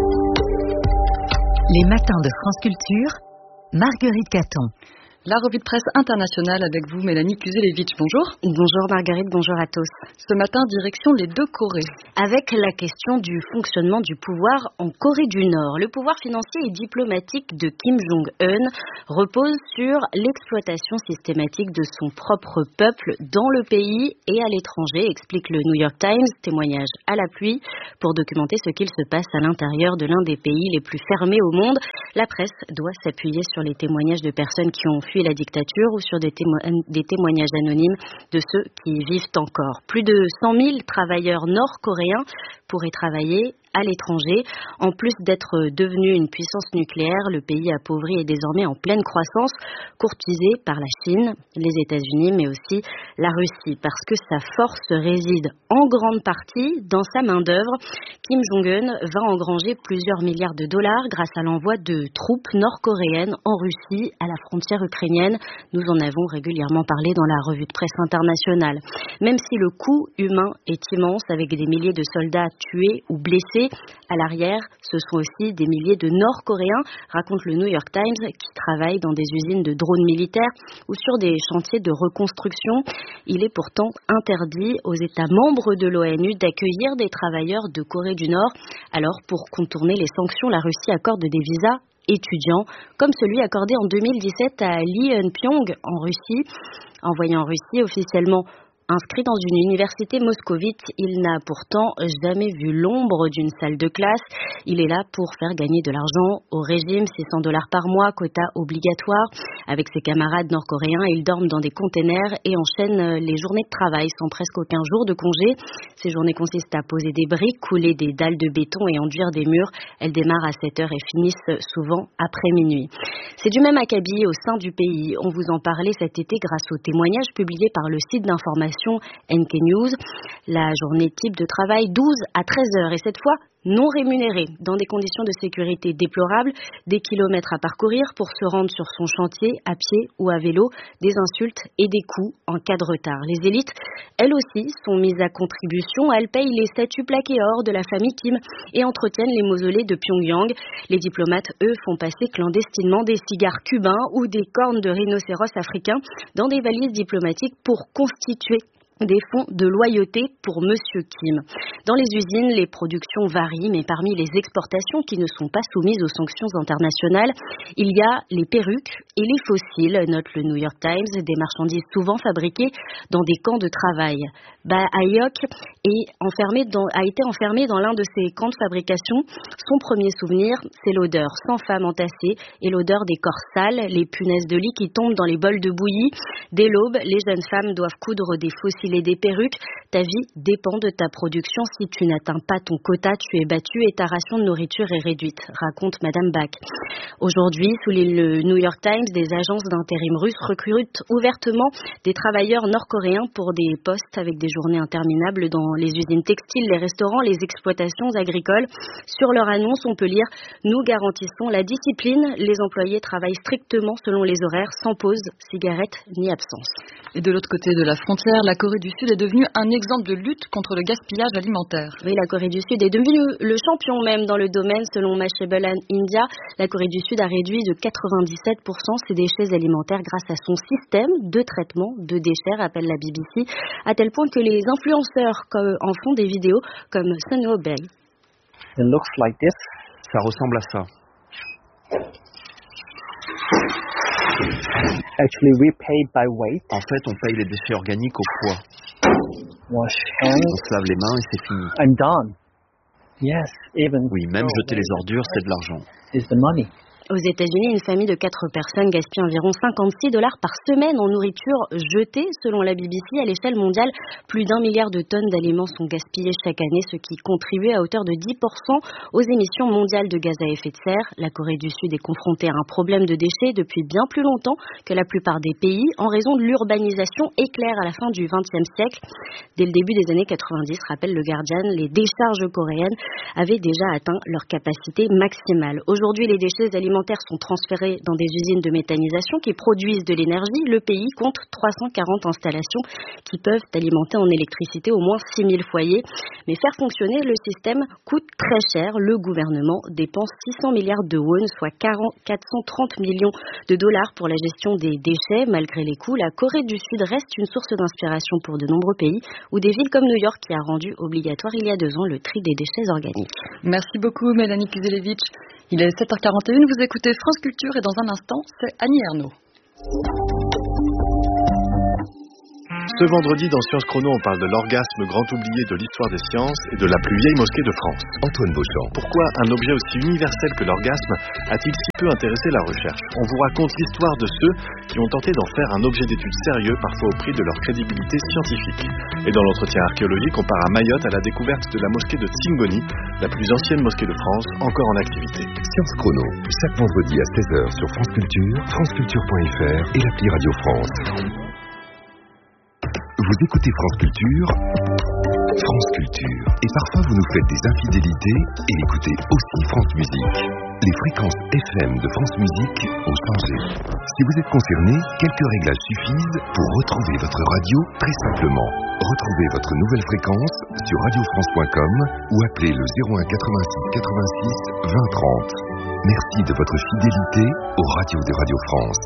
Les matins de France Culture, Marguerite Caton. La revue de presse internationale avec vous, Mélanie Kuzelevitch. Bonjour. Bonjour Marguerite, bonjour à tous. Ce matin, direction les deux Corées. Avec la question du fonctionnement du pouvoir en Corée du Nord. Le pouvoir financier et diplomatique de Kim Jong-un repose sur l'exploitation systématique de son propre peuple dans le pays et à l'étranger, explique le New York Times, témoignage à la pluie, pour documenter ce qu'il se passe à l'intérieur de l'un des pays les plus fermés au monde. La presse doit s'appuyer sur les témoignages de personnes qui ont fui la dictature ou sur des témoignages anonymes de ceux qui y vivent encore. Plus de 100 000 travailleurs nord-coréens pourraient travailler à l'étranger. En plus d'être devenu une puissance nucléaire, le pays appauvri est désormais en pleine croissance, courtisé par la Chine, les États-Unis, mais aussi la Russie, parce que sa force réside en grande partie dans sa main-d'œuvre. Kim Jong-un va engranger plusieurs milliards de dollars grâce à l'envoi de troupes nord-coréennes en Russie, à la frontière ukrainienne. Nous en avons régulièrement parlé dans la revue de presse internationale. Même si le coût humain est immense, avec des milliers de soldats tués ou blessés, à l'arrière, ce sont aussi des milliers de Nord-Coréens, raconte le New York Times, qui travaillent dans des usines de drones militaires ou sur des chantiers de reconstruction. Il est pourtant interdit aux États membres de l'ONU d'accueillir des travailleurs de Corée du Nord. Alors, pour contourner les sanctions, la Russie accorde des visas étudiants, comme celui accordé en 2017 à Lee Eun-pyong en Russie. Envoyé en Russie officiellement inscrit dans une université moscovite, il n'a pourtant jamais vu l'ombre d'une salle de classe. Il est là pour faire gagner de l'argent au régime, $600 par mois, quota obligatoire. Avec ses camarades nord-coréens, ils dorment dans des containers et enchaînent les journées de travail sans presque aucun jour de congé. Ces journées consistent à poser des briques, couler des dalles de béton et enduire des murs. Elles démarrent à 7h et finissent souvent après minuit. C'est du même acabit au sein du pays. On vous en parlait cet été grâce aux témoignages publiés par le site d'information NK News. La journée type de travail 12 à 13 heures et cette fois non rémunérée, dans des conditions de sécurité déplorables, des kilomètres à parcourir pour se rendre sur son chantier à pied ou à vélo, des insultes et des coups en cas de retard. Les élites, elles aussi, sont mises à contribution. Elles payent les statues plaquées or de la famille Kim et entretiennent les mausolées de Pyongyang. Les diplomates, eux, font passer clandestinement des cigares cubains ou des cornes de rhinocéros africains dans des valises diplomatiques pour constituer des fonds de loyauté pour Monsieur Kim. Dans les usines, les productions varient, mais parmi les exportations qui ne sont pas soumises aux sanctions internationales, il y a les perruques et les fossiles, note le New York Times, des marchandises souvent fabriquées dans des camps de travail. Ayok a été enfermé dans l'un de ces camps de fabrication. Son premier souvenir, c'est l'odeur sans femme entassée et l'odeur des corps sales, les punaises de lit qui tombent dans les bols de bouillie. Dès l'aube, les jeunes femmes doivent coudre des fossiles et des perruques. Ta vie dépend de ta production. Si tu n'atteins pas ton quota, tu es battu et ta ration de nourriture est réduite, raconte Madame Bach. Aujourd'hui, sous le New York Times, des agences d'intérim russes recrutent ouvertement des travailleurs nord-coréens pour des postes avec des journées interminables dans les usines textiles, les restaurants, les exploitations agricoles. Sur leur annonce, on peut lire « Nous garantissons la discipline. Les employés travaillent strictement selon les horaires, sans pause, cigarette ni absence. » Et de l'autre côté de la frontière, la Corée du Sud est devenue un exemple de lutte contre le gaspillage alimentaire. Oui, la Corée du Sud est devenue le champion même dans le domaine. Selon Mashable India, la Corée du Sud a réduit de 97% ses déchets alimentaires grâce à son système de traitement de déchets, rappelle la BBC, à tel point que les influenceurs en font des vidéos comme Sun Ho-bel. It looks like this. Ça ressemble à ça. Actually, we paid by weight. En fait, on paye les déchets organiques au poids. Wash hands. On se lave les mains et c'est fini. I'm done. Yes, even. Oui, même jeter les ordures, c'est de l'argent. Is the money. Aux États-Unis, une famille de 4 personnes gaspille environ $56 par semaine en nourriture jetée. Selon la BBC, à l'échelle mondiale, plus d'1 milliard de tonnes d'aliments sont gaspillés chaque année, ce qui contribue à hauteur de 10% aux émissions mondiales de gaz à effet de serre. La Corée du Sud est confrontée à un problème de déchets depuis bien plus longtemps que la plupart des pays en raison de l'urbanisation éclair à la fin du XXe siècle. Dès le début des années 90, rappelle le Guardian, les décharges coréennes avaient déjà atteint leur capacité maximale. Aujourd'hui, les déchets alimentaires sont transférés dans des usines de méthanisation qui produisent de l'énergie. Le pays compte 340 installations qui peuvent alimenter en électricité au moins 6000 foyers. Mais faire fonctionner le système coûte très cher. Le gouvernement dépense 600 milliards de won, soit 430 millions de dollars pour la gestion des déchets. Malgré les coûts, la Corée du Sud reste une source d'inspiration pour de nombreux pays ou des villes comme New York qui a rendu obligatoire il y a 2 ans le tri des déchets organiques. Merci beaucoup Mélanie Kuzelevic. Il est 7h41, vous écoutez France Culture et dans un instant, c'est Annie Ernaux. Ce vendredi, dans Sciences Chrono, on parle de l'orgasme grand oublié de l'histoire des sciences et de la plus vieille mosquée de France. Antoine Beauchamp. Pourquoi un objet aussi universel que l'orgasme a-t-il si peu intéressé la recherche? On vous raconte l'histoire de ceux qui ont tenté d'en faire un objet d'étude sérieux, parfois au prix de leur crédibilité scientifique. Et dans l'entretien archéologique, on part à Mayotte à la découverte de la mosquée de Tsingoni, la plus ancienne mosquée de France, encore en activité. Sciences Chrono, chaque vendredi à 16h sur France Culture, franceculture.fr et l'appli Radio France. Vous écoutez France Culture, et parfois vous nous faites des infidélités et écoutez aussi France Musique. Les fréquences FM de France Musique ont changé. Si vous êtes concerné, quelques réglages suffisent pour retrouver votre radio très simplement. Retrouvez votre nouvelle fréquence sur radiofrance.com ou appelez le 01 86 86 20 30. Merci de votre fidélité aux radios de Radio France.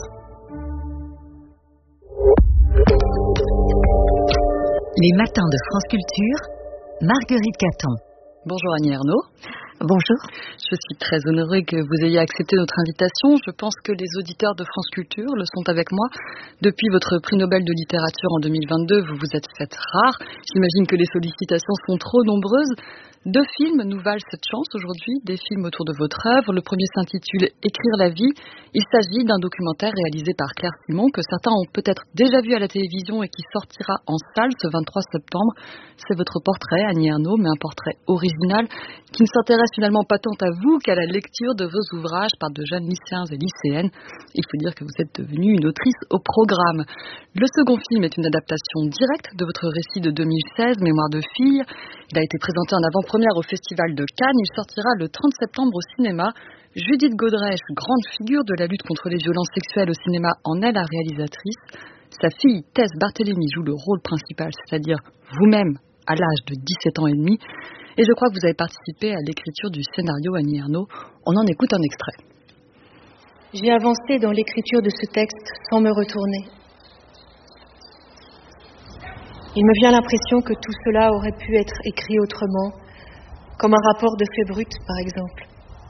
Les matins de France Culture, Marguerite Caton. Bonjour Annie Ernaux. Bonjour. Je suis très honorée que vous ayez accepté notre invitation. Je pense que les auditeurs de France Culture le sont avec moi. Depuis votre prix Nobel de littérature en 2022, vous vous êtes faite rare. J'imagine que les sollicitations sont trop nombreuses. 2 films nous valent cette chance aujourd'hui, des films autour de votre œuvre. Le premier s'intitule Écrire la vie. Il s'agit d'un documentaire réalisé par Claire Simon que certains ont peut-être déjà vu à la télévision et qui sortira en salle ce 23 septembre. C'est votre portrait, Annie Ernaux, mais un portrait original qui ne s'intéresse finalement pas tant à vous qu'à la lecture de vos ouvrages par de jeunes lycéens et lycéennes. Il faut dire que vous êtes devenue une autrice au programme. Le second film est une adaptation directe de votre récit de 2016, Mémoire de fille. Il a été présenté en avant-première au Festival de Cannes. Il sortira le 30 septembre au cinéma. Judith Godrèche, grande figure de la lutte contre les violences sexuelles au cinéma, en est la réalisatrice. Sa fille, Tess Barthélémy, joue le rôle principal, c'est-à-dire vous-même, à l'âge de 17 ans et demi. Et je crois que vous avez participé à l'écriture du scénario, Annie Ernaux. On en écoute un extrait. J'ai avancé dans l'écriture de ce texte sans me retourner. Il me vient l'impression que tout cela aurait pu être écrit autrement, comme un rapport de fait brut, par exemple.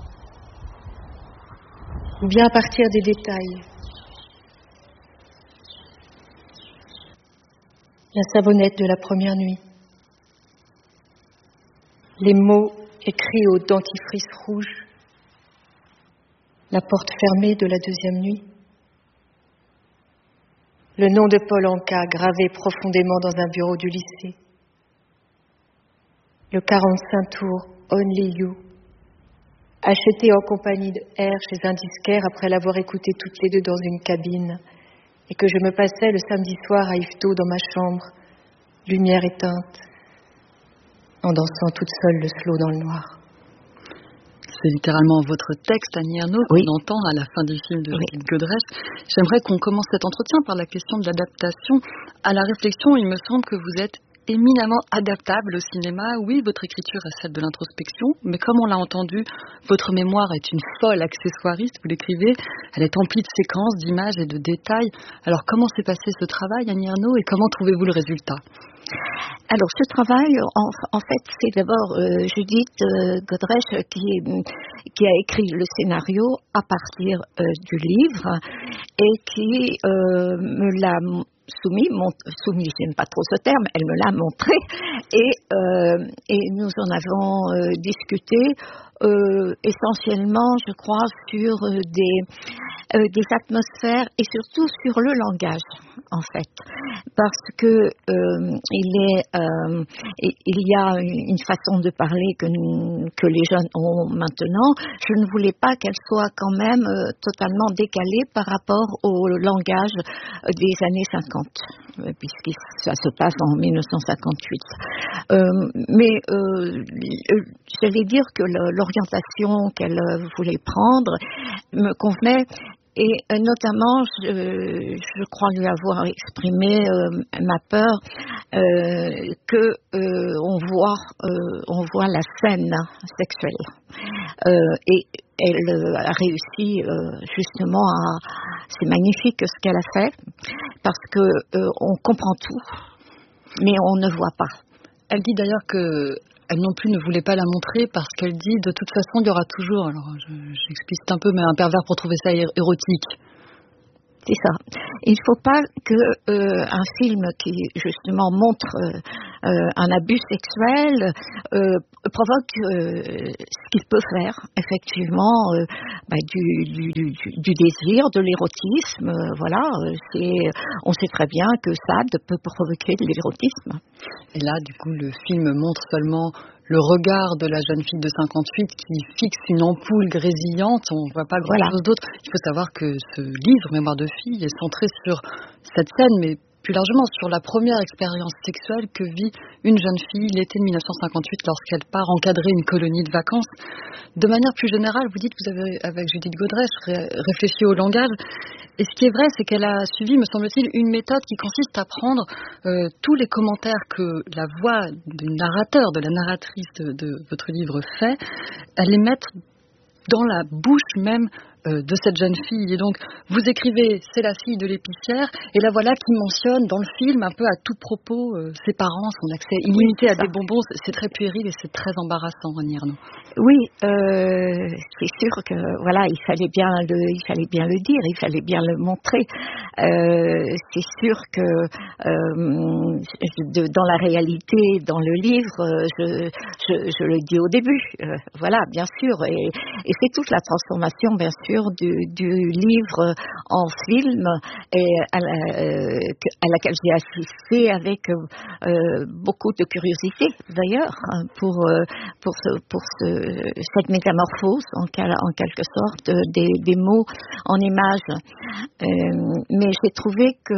Ou bien à partir des détails. La savonnette de la première nuit. Les mots écrits au dentifrice rouge. La porte fermée de la deuxième nuit. Le nom de Paul Anka gravé profondément dans un bureau du lycée. Le 45 tours Only You, acheté en compagnie de R chez un disquaire après l'avoir écouté toutes les deux dans une cabine et que je me passais le samedi soir à Yvetot dans ma chambre, lumière éteinte, en dansant toute seule le slow dans le noir. C'est littéralement votre texte, Annie Ernaux, qu'on entend à la fin du film de Judith Godrèche. J'aimerais qu'on commence cet entretien par la question de l'adaptation. À la réflexion, il me semble que vous êtes éminemment adaptable au cinéma. Oui, votre écriture est celle de l'introspection, mais comme on l'a entendu, votre mémoire est une folle accessoiriste, vous l'écrivez, elle est emplie de séquences, d'images et de détails. Alors comment s'est passé ce travail, Annie Ernaux, et comment trouvez-vous le résultat ? Alors, ce travail, en fait, c'est d'abord Judith Godrèche qui a écrit le scénario à partir du livre et qui me l'a soumis, j'aime pas trop ce terme, elle me l'a montré et nous en avons discuté essentiellement, je crois, sur des atmosphères et surtout sur le langage, en fait, parce que il y a une façon de parler que les jeunes ont maintenant. Je ne voulais pas qu'elle soit quand même totalement décalée par rapport au langage des années 50, puisque ça se passe en 1958. Mais j'allais dire que l'orientation qu'elle voulait prendre me convenait. Et notamment, je crois lui avoir exprimé ma peur que on voit la scène sexuelle. Et elle a réussi justement c'est magnifique ce qu'elle a fait parce que on comprend tout, mais on ne voit pas. Elle dit d'ailleurs que elle non plus ne voulait pas la montrer parce qu'elle dit de toute façon il y aura toujours, alors j'explicite un peu, mais un pervers pour trouver ça érotique. C'est ça. Il ne faut pas que un film qui justement montre un abus sexuel provoque ce qu'il peut faire effectivement du désir, de l'érotisme. Voilà, on sait très bien que ça peut provoquer de l'érotisme. Et là, du coup, le film montre seulement le regard de la jeune fille de 58 qui fixe une ampoule grésillante, on ne voit pas grand-chose d'autre. Il faut savoir que ce livre, Mémoire de fille, est centré sur cette scène, mais plus largement sur la première expérience sexuelle que vit une jeune fille l'été de 1958 lorsqu'elle part encadrer une colonie de vacances. De manière plus générale, vous dites que vous avez, avec Judith Godrèche, réfléchi au langage. Et ce qui est vrai, c'est qu'elle a suivi, me semble-t-il, une méthode qui consiste à prendre tous les commentaires que la voix du narrateur, de la narratrice de votre livre fait, à les mettre dans la bouche même de cette jeune fille. Et donc, vous écrivez, c'est la fille de l'épicière, et la voilà qui mentionne dans le film, un peu à tout propos, ses parents, son accès illimité à des bonbons. C'est très puéril et c'est très embarrassant, Annie Ernaux. Oui, c'est sûr que voilà, il fallait bien le dire, il fallait bien le montrer. C'est sûr que dans la réalité, dans le livre, je le dis au début. Voilà, bien sûr, et c'est toute la transformation, bien sûr, du livre en film et à laquelle j'ai assisté avec beaucoup de curiosité d'ailleurs pour cette métamorphose en quelque sorte des mots en images. Mais j'ai trouvé que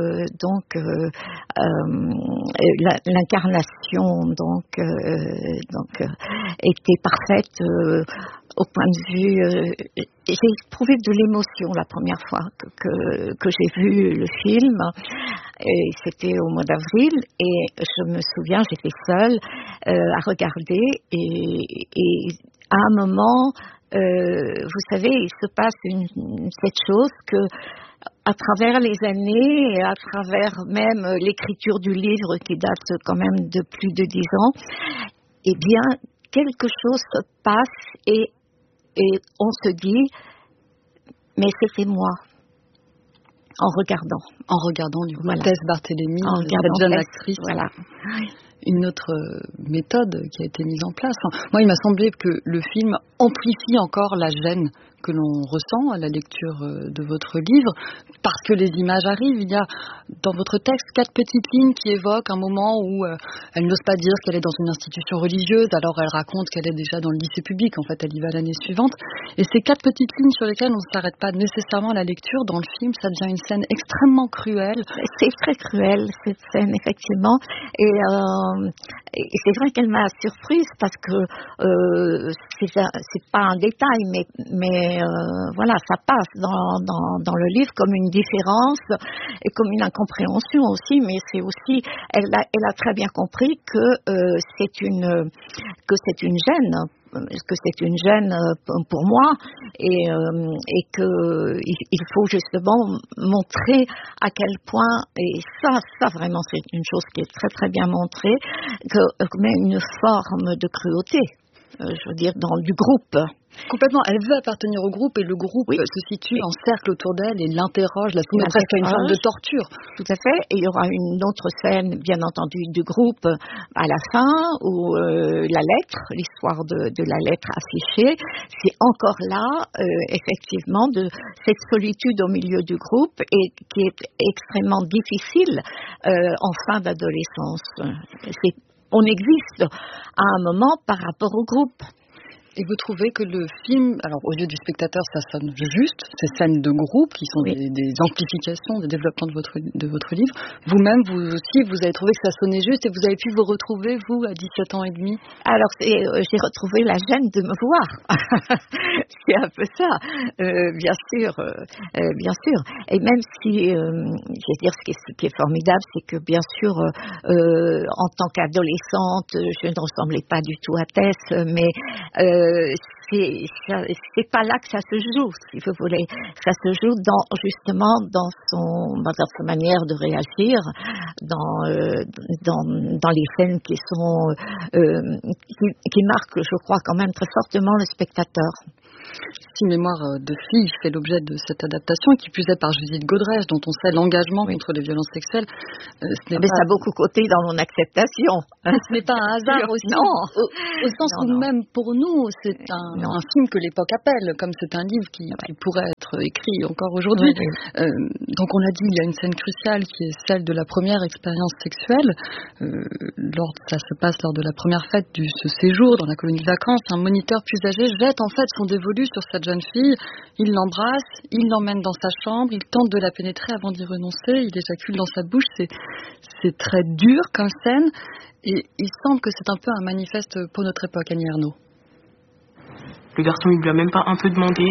l'incarnation était parfaite. Au point de vue, j'ai éprouvé de l'émotion la première fois que j'ai vu le film. Et c'était au mois d'avril et je me souviens, j'étais seule à regarder et à un moment, vous savez, il se passe cette chose que à travers les années et à travers même l'écriture du livre qui date quand même de plus de 10 ans, eh bien, quelque chose se passe et on se dit, mais c'était moi, en regardant du coup, Tess Barthélémy, cette jeune actrice. Voilà. Une autre méthode qui a été mise en place. Moi, il m'a semblé que le film amplifie encore la gêne que l'on ressent à la lecture de votre livre, parce que les images arrivent. Il y a dans votre texte 4 petites lignes qui évoquent un moment où elle n'ose pas dire qu'elle est dans une institution religieuse, alors elle raconte qu'elle est déjà dans le lycée public, en fait elle y va l'année suivante. Et ces 4 petites lignes sur lesquelles on ne s'arrête pas nécessairement à la lecture, dans le film, ça devient une scène extrêmement cruelle. C'est très cruel, cette scène, effectivement. Et c'est vrai qu'elle m'a surprise, parce que c'est pas un détail, mais voilà, ça passe dans le livre comme une différence et comme une incompréhension aussi, mais c'est aussi, elle a très bien compris que c'est une gêne que c'est une gêne pour moi et que il faut justement montrer à quel point, et ça vraiment c'est une chose qui est très très bien montrée, que même une forme de cruauté, je veux dire, du groupe. Complètement, elle veut appartenir au groupe et le groupe se situe en cercle autour d'elle et l'interroge, la soumet presque à une forme de torture. Tout à fait, et il y aura une autre scène, bien entendu, du groupe à la fin, où la lettre, l'histoire de la lettre affichée, c'est encore là, effectivement, de cette solitude au milieu du groupe et qui est extrêmement difficile en fin d'adolescence. On existe à un moment par rapport au groupe. Et vous trouvez que le film, alors aux yeux du spectateur, ça sonne juste, ces scènes de groupe qui sont des amplifications, des développements de votre livre. Vous-même, vous aussi, vous avez trouvé que ça sonnait juste et vous avez pu vous retrouver, vous, à 17 ans et demi? Alors, j'ai retrouvé la gêne de me voir. C'est un peu ça, bien sûr. Et même si, je veux dire, ce qui est formidable, c'est que, bien sûr, en tant qu'adolescente, je ne ressemblais pas du tout à Tess, mais c'est pas là que ça se joue, si vous voulez. Ça se joue justement dans sa manière de réagir, dans les scènes qui marquent, je crois, quand même très fortement le spectateur. Si Mémoire de fille fait l'objet de cette adaptation, qui plus est par Judith Godrèche, dont on sait l'engagement contre les violences sexuelles, ça a beaucoup compté dans mon acceptation. Ce n'est pas un hasard aussi. Non. Au sens où même pour nous, c'est un film que l'époque appelle, comme c'est un livre qui pourrait être écrit encore aujourd'hui. Donc on a dit, il y a une scène cruciale qui est celle de la première expérience sexuelle. Ça se passe lors de la première fête de ce séjour dans la colonie de vacances. Un moniteur plus âgé jette en fait son dévolu sur cette jeune fille, il l'embrasse, il l'emmène dans sa chambre, il tente de la pénétrer avant d'y renoncer, il éjacule dans sa bouche, c'est très dur comme scène, et il semble que c'est un peu un manifeste pour notre époque, Annie Ernaux. Le garçon, il lui a même pas un peu demandé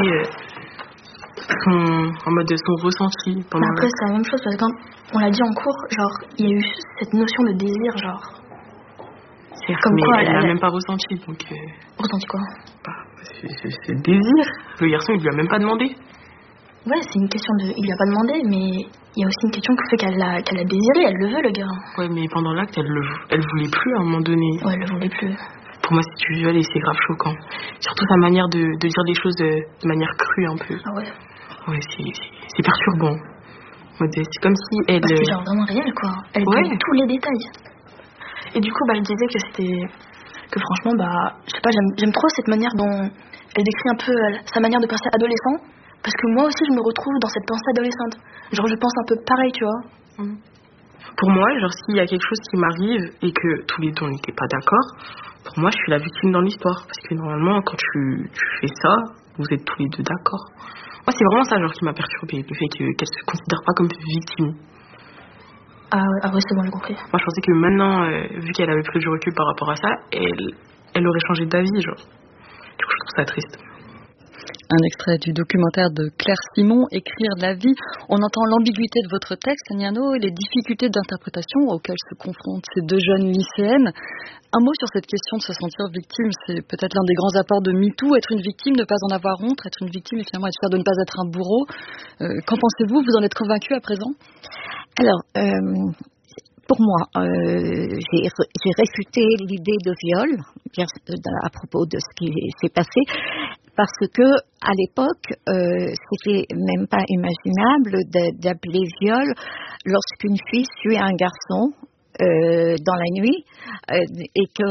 son ressenti. Après, c'est la même chose, parce que quand on l'a dit en cours, genre, il y a eu cette notion de désir, genre... Comme quoi, elle l'a même pas ressenti, donc... Ressenti quoi? C'est le désir. Le garçon, il lui a même pas demandé. Ouais, c'est une question de... Il lui a pas demandé, mais il y a aussi une question qui fait qu'elle l'a désiré, elle le veut, le gars. Ouais, mais pendant l'acte, elle voulait plus à un moment donné. Ouais, elle voulait plus. Pour moi, c'est visuel et c'est grave choquant. Surtout sa manière de dire des choses de manière crue, un peu. Ah ouais? Ouais, c'est perturbant. C'est comme si elle... C'est genre vraiment réel, quoi. Elle dit tous les détails. Et du coup, je disais que c'était... Que franchement, je sais pas, j'aime trop cette manière dont elle décrit un peu sa manière de penser adolescent. Parce que moi aussi, je me retrouve dans cette pensée adolescente. Genre, je pense un peu pareil, tu vois. Pour moi, genre, s'il y a quelque chose qui m'arrive et que tous les deux, on n'était pas d'accord, pour moi, je suis la victime dans l'histoire. Parce que normalement, quand tu fais ça, vous êtes tous les deux d'accord. Moi, c'est vraiment ça, genre, qui m'a perturbée. Le fait qu'elle se considère pas comme victime. Ah ouais, c'est bon, j'ai compris. Moi, je pensais que maintenant, vu qu'elle avait pris du recul par rapport à ça, elle aurait changé d'avis, genre. Du coup, je trouve ça triste. Un extrait du documentaire de Claire Simon, Écrire la vie. On entend l'ambiguïté de votre texte, Annie Ernaux, et les difficultés d'interprétation auxquelles se confrontent ces deux jeunes lycéennes. Un mot sur cette question de se sentir victime, c'est peut-être l'un des grands apports de MeToo, être une victime, ne pas en avoir honte, être une victime et finalement être fière de ne pas être un bourreau. Qu'en pensez-vous? Vous en êtes convaincu à présent? Alors, pour moi, j'ai réfuté l'idée de viol à propos de ce qui s'est passé, parce que à l'époque, c'était même pas imaginable d'appeler viol lorsqu'une fille tuait un garçon dans la nuit et que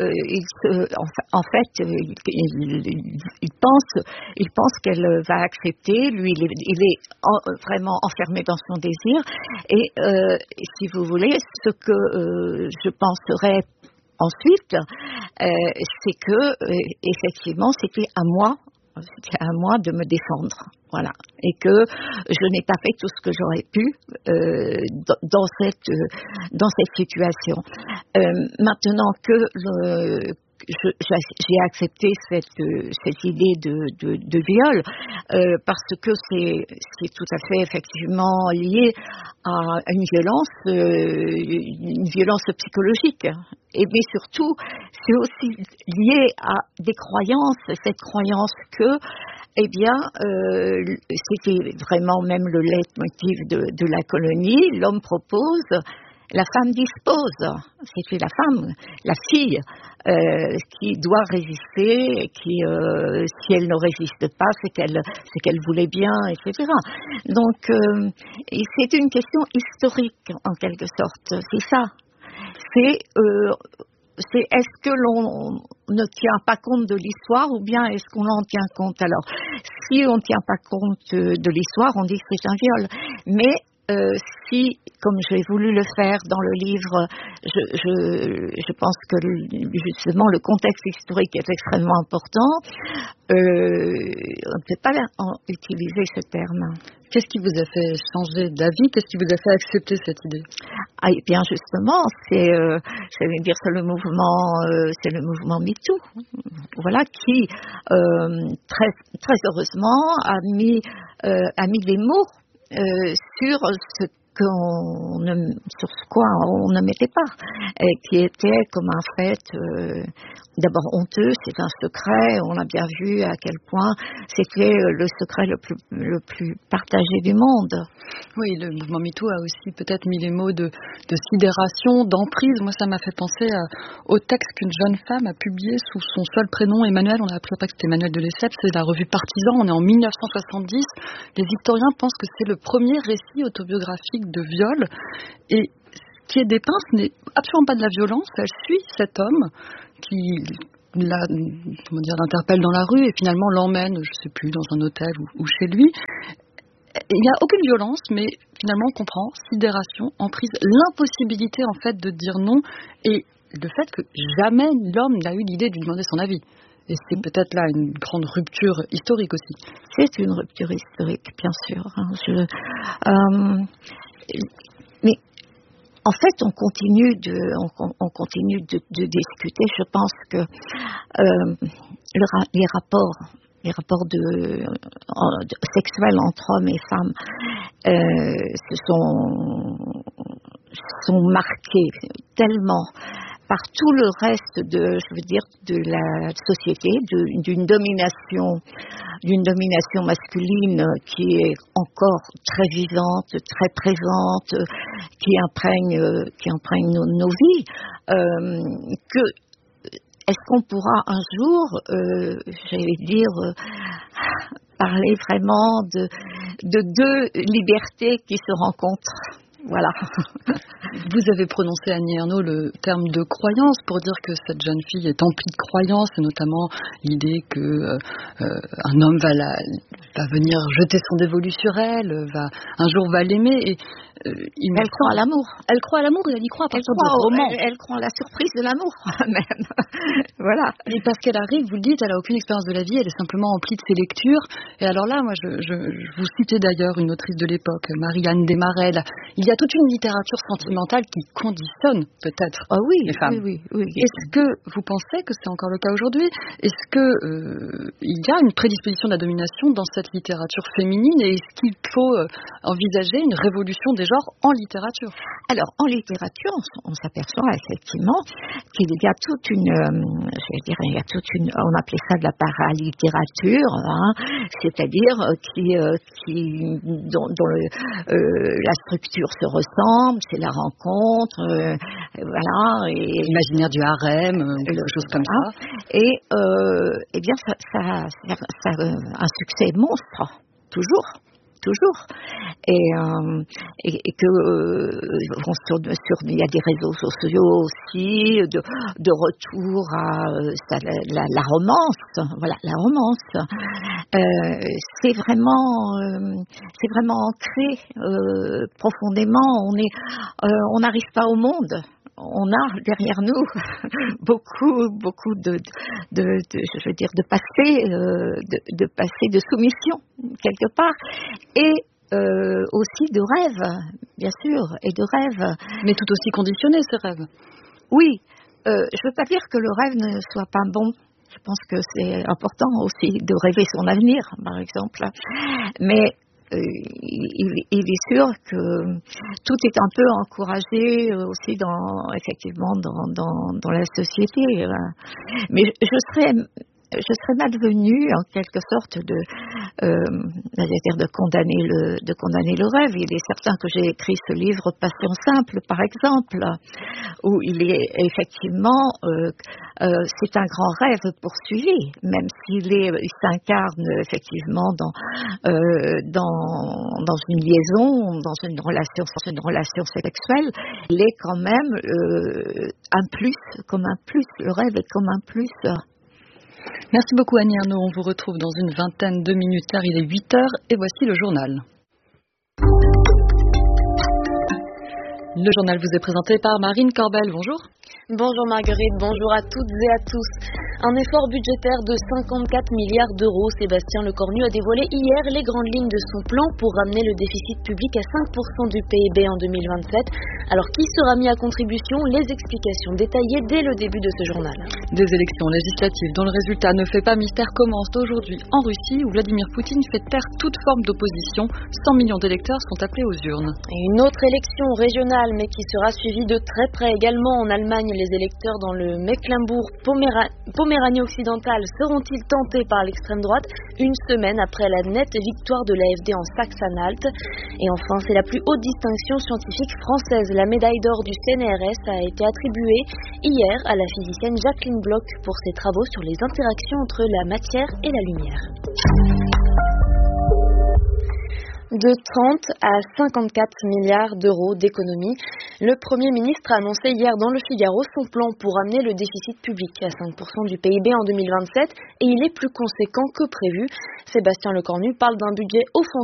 il pense qu'elle va accepter. Lui, il est vraiment enfermé dans son désir et si vous voulez, ce que je penserais ensuite, c'est que effectivement, c'était à moi de me défendre, voilà, et que je n'ai pas fait tout ce que j'aurais pu dans cette situation. Maintenant que j'ai accepté cette idée de viol parce que c'est tout à fait effectivement lié à une violence psychologique. Mais surtout, c'est aussi lié à des croyances, cette croyance que, c'était vraiment même le leitmotiv de la colonie, l'homme propose, la femme dispose. C'était la femme, la fille, qui doit résister, et qui, si elle ne résiste pas, c'est qu'elle voulait bien, etc. Donc, c'est une question historique, en quelque sorte. C'est ça. C'est est-ce que l'on ne tient pas compte de l'histoire ou bien est-ce qu'on en tient compte? Alors, si on ne tient pas compte de l'histoire, on dit que c'est un viol. Mais si, comme j'ai voulu le faire dans le livre, je pense que justement le contexte historique est extrêmement important, on ne peut pas utiliser ce terme. Qu'est-ce qui vous a fait changer d'avis? Qu'est-ce qui vous a fait accepter cette idée? Ah, et bien justement, c'est le mouvement MeToo, voilà, qui très très heureusement a mis des mots sur sur quoi on ne mettait pas, et qui était comme un fait d'abord honteux, c'est un secret. On a bien vu à quel point c'était le secret le plus partagé du monde. Oui, le mouvement MeToo a aussi peut-être mis les mots de sidération, d'emprise. Moi, ça m'a fait penser au texte qu'une jeune femme a publié sous son seul prénom, Emmanuel. On a appris après que c'était Emmanuel de Lesseps, c'est la revue Partisan. On est en 1970. Les historiens pensent que c'est le premier récit autobiographique de viol. Et ce qui est dépeint, ce n'est absolument pas de la violence. Elle suit cet homme qui l'interpelle dans la rue et finalement l'emmène, je ne sais plus, dans un hôtel ou chez lui. Il n'y a aucune violence, mais finalement on comprend sidération, emprise, l'impossibilité en fait de dire non et le fait que jamais l'homme n'a eu l'idée de lui demander son avis. Et c'est peut-être là une grande rupture historique aussi. C'est une rupture historique, bien sûr. Mais en fait, on continue de discuter. Je pense que les rapports sexuels entre hommes et femmes sont marqués tellement par tout le reste de la société, d'une domination masculine qui est encore très vivante, très présente, qui imprègne nos vies, que est-ce qu'on pourra un jour, parler vraiment de deux libertés qui se rencontrent? Voilà. Vous avez prononcé, Annie Ernaux, le terme de croyance pour dire que cette jeune fille est emplie de croyances, et notamment l'idée que un homme va venir jeter son dévolu sur elle, un jour va l'aimer. Et elle croit à l'amour. Elle croit à l'amour et elle y croit à partir du roman. Elle croit à la surprise de l'amour, même. Voilà. Et parce qu'elle arrive, vous le dites, elle n'a aucune expérience de la vie, elle est simplement emplie de ses lectures. Et alors là, moi, je vous citais d'ailleurs une autrice de l'époque, Marie-Anne Desmarais. Il y a toute une littérature sentimentale qui conditionne peut-être les femmes. Oui. Est-ce que vous pensez que c'est encore le cas aujourd'hui? Est-ce que il y a une prédisposition de la domination dans cette littérature féminine, et est-ce qu'il faut envisager une révolution des genres en littérature? Alors, en littérature, on s'aperçoit effectivement qu'il y a toute une, on appelait ça de la paralittérature, c'est-à-dire dont la structure se ressemble, c'est la rencontre, voilà, et l'imaginaire du harem, quelque chose comme ça. Et bien, ça a un succès monstre, toujours. Et que il y a des réseaux sociaux aussi de retour à la romance. Voilà, la romance. C'est vraiment ancré profondément. On n'arrive pas au monde. On a derrière nous beaucoup de passé de soumission quelque part, et aussi de rêves, bien sûr, et de rêves. Mais tout aussi conditionnés, ces rêves. Oui, je ne veux pas dire que le rêve ne soit pas bon. Je pense que c'est important aussi de rêver son avenir, par exemple. Mais il est sûr que tout est un peu encouragé aussi effectivement dans la société. Mais je serais malvenue en quelque sorte c'est-à-dire de condamner le rêve. Il est certain que j'ai écrit ce livre Passion simple, par exemple, où il est effectivement c'est un grand rêve poursuivi, même s'il s'incarne effectivement dans une liaison, dans une relation sexuelle. Il est quand même un plus, comme un plus. Le rêve est comme un plus. Merci beaucoup Annie Ernaux, on vous retrouve dans une vingtaine de minutes car il est 8h et voici le journal. Le journal vous est présenté par Marine Corbel, bonjour. Bonjour Marguerite, bonjour à toutes et à tous. Un effort budgétaire de 54 milliards d'euros. Sébastien Lecornu a dévoilé hier les grandes lignes de son plan pour ramener le déficit public à 5% du PIB en 2027. Alors qui sera mis à contribution? Les explications détaillées dès le début de ce journal. Des élections législatives dont le résultat ne fait pas mystère commencent aujourd'hui en Russie où Vladimir Poutine fait taire toute forme d'opposition. 100 millions d'électeurs sont appelés aux urnes. Et une autre élection régionale mais qui sera suivie de très près également en Allemagne. Les électeurs dans le Mecklembourg-Poméranie occidentale seront-ils tentés par l'extrême droite une semaine après la nette victoire de l'AfD en Saxe-Anhalt? Et enfin, c'est la plus haute distinction scientifique française. La médaille d'or du CNRS a été attribuée hier à la physicienne Jacqueline Bloch pour ses travaux sur les interactions entre la matière et la lumière. De 30 à 54 milliards d'euros d'économies. Le Premier ministre a annoncé hier dans le Figaro son plan pour ramener le déficit public à 5% du PIB en 2027 et il est plus conséquent que prévu. Sébastien Lecornu parle d'un budget offensif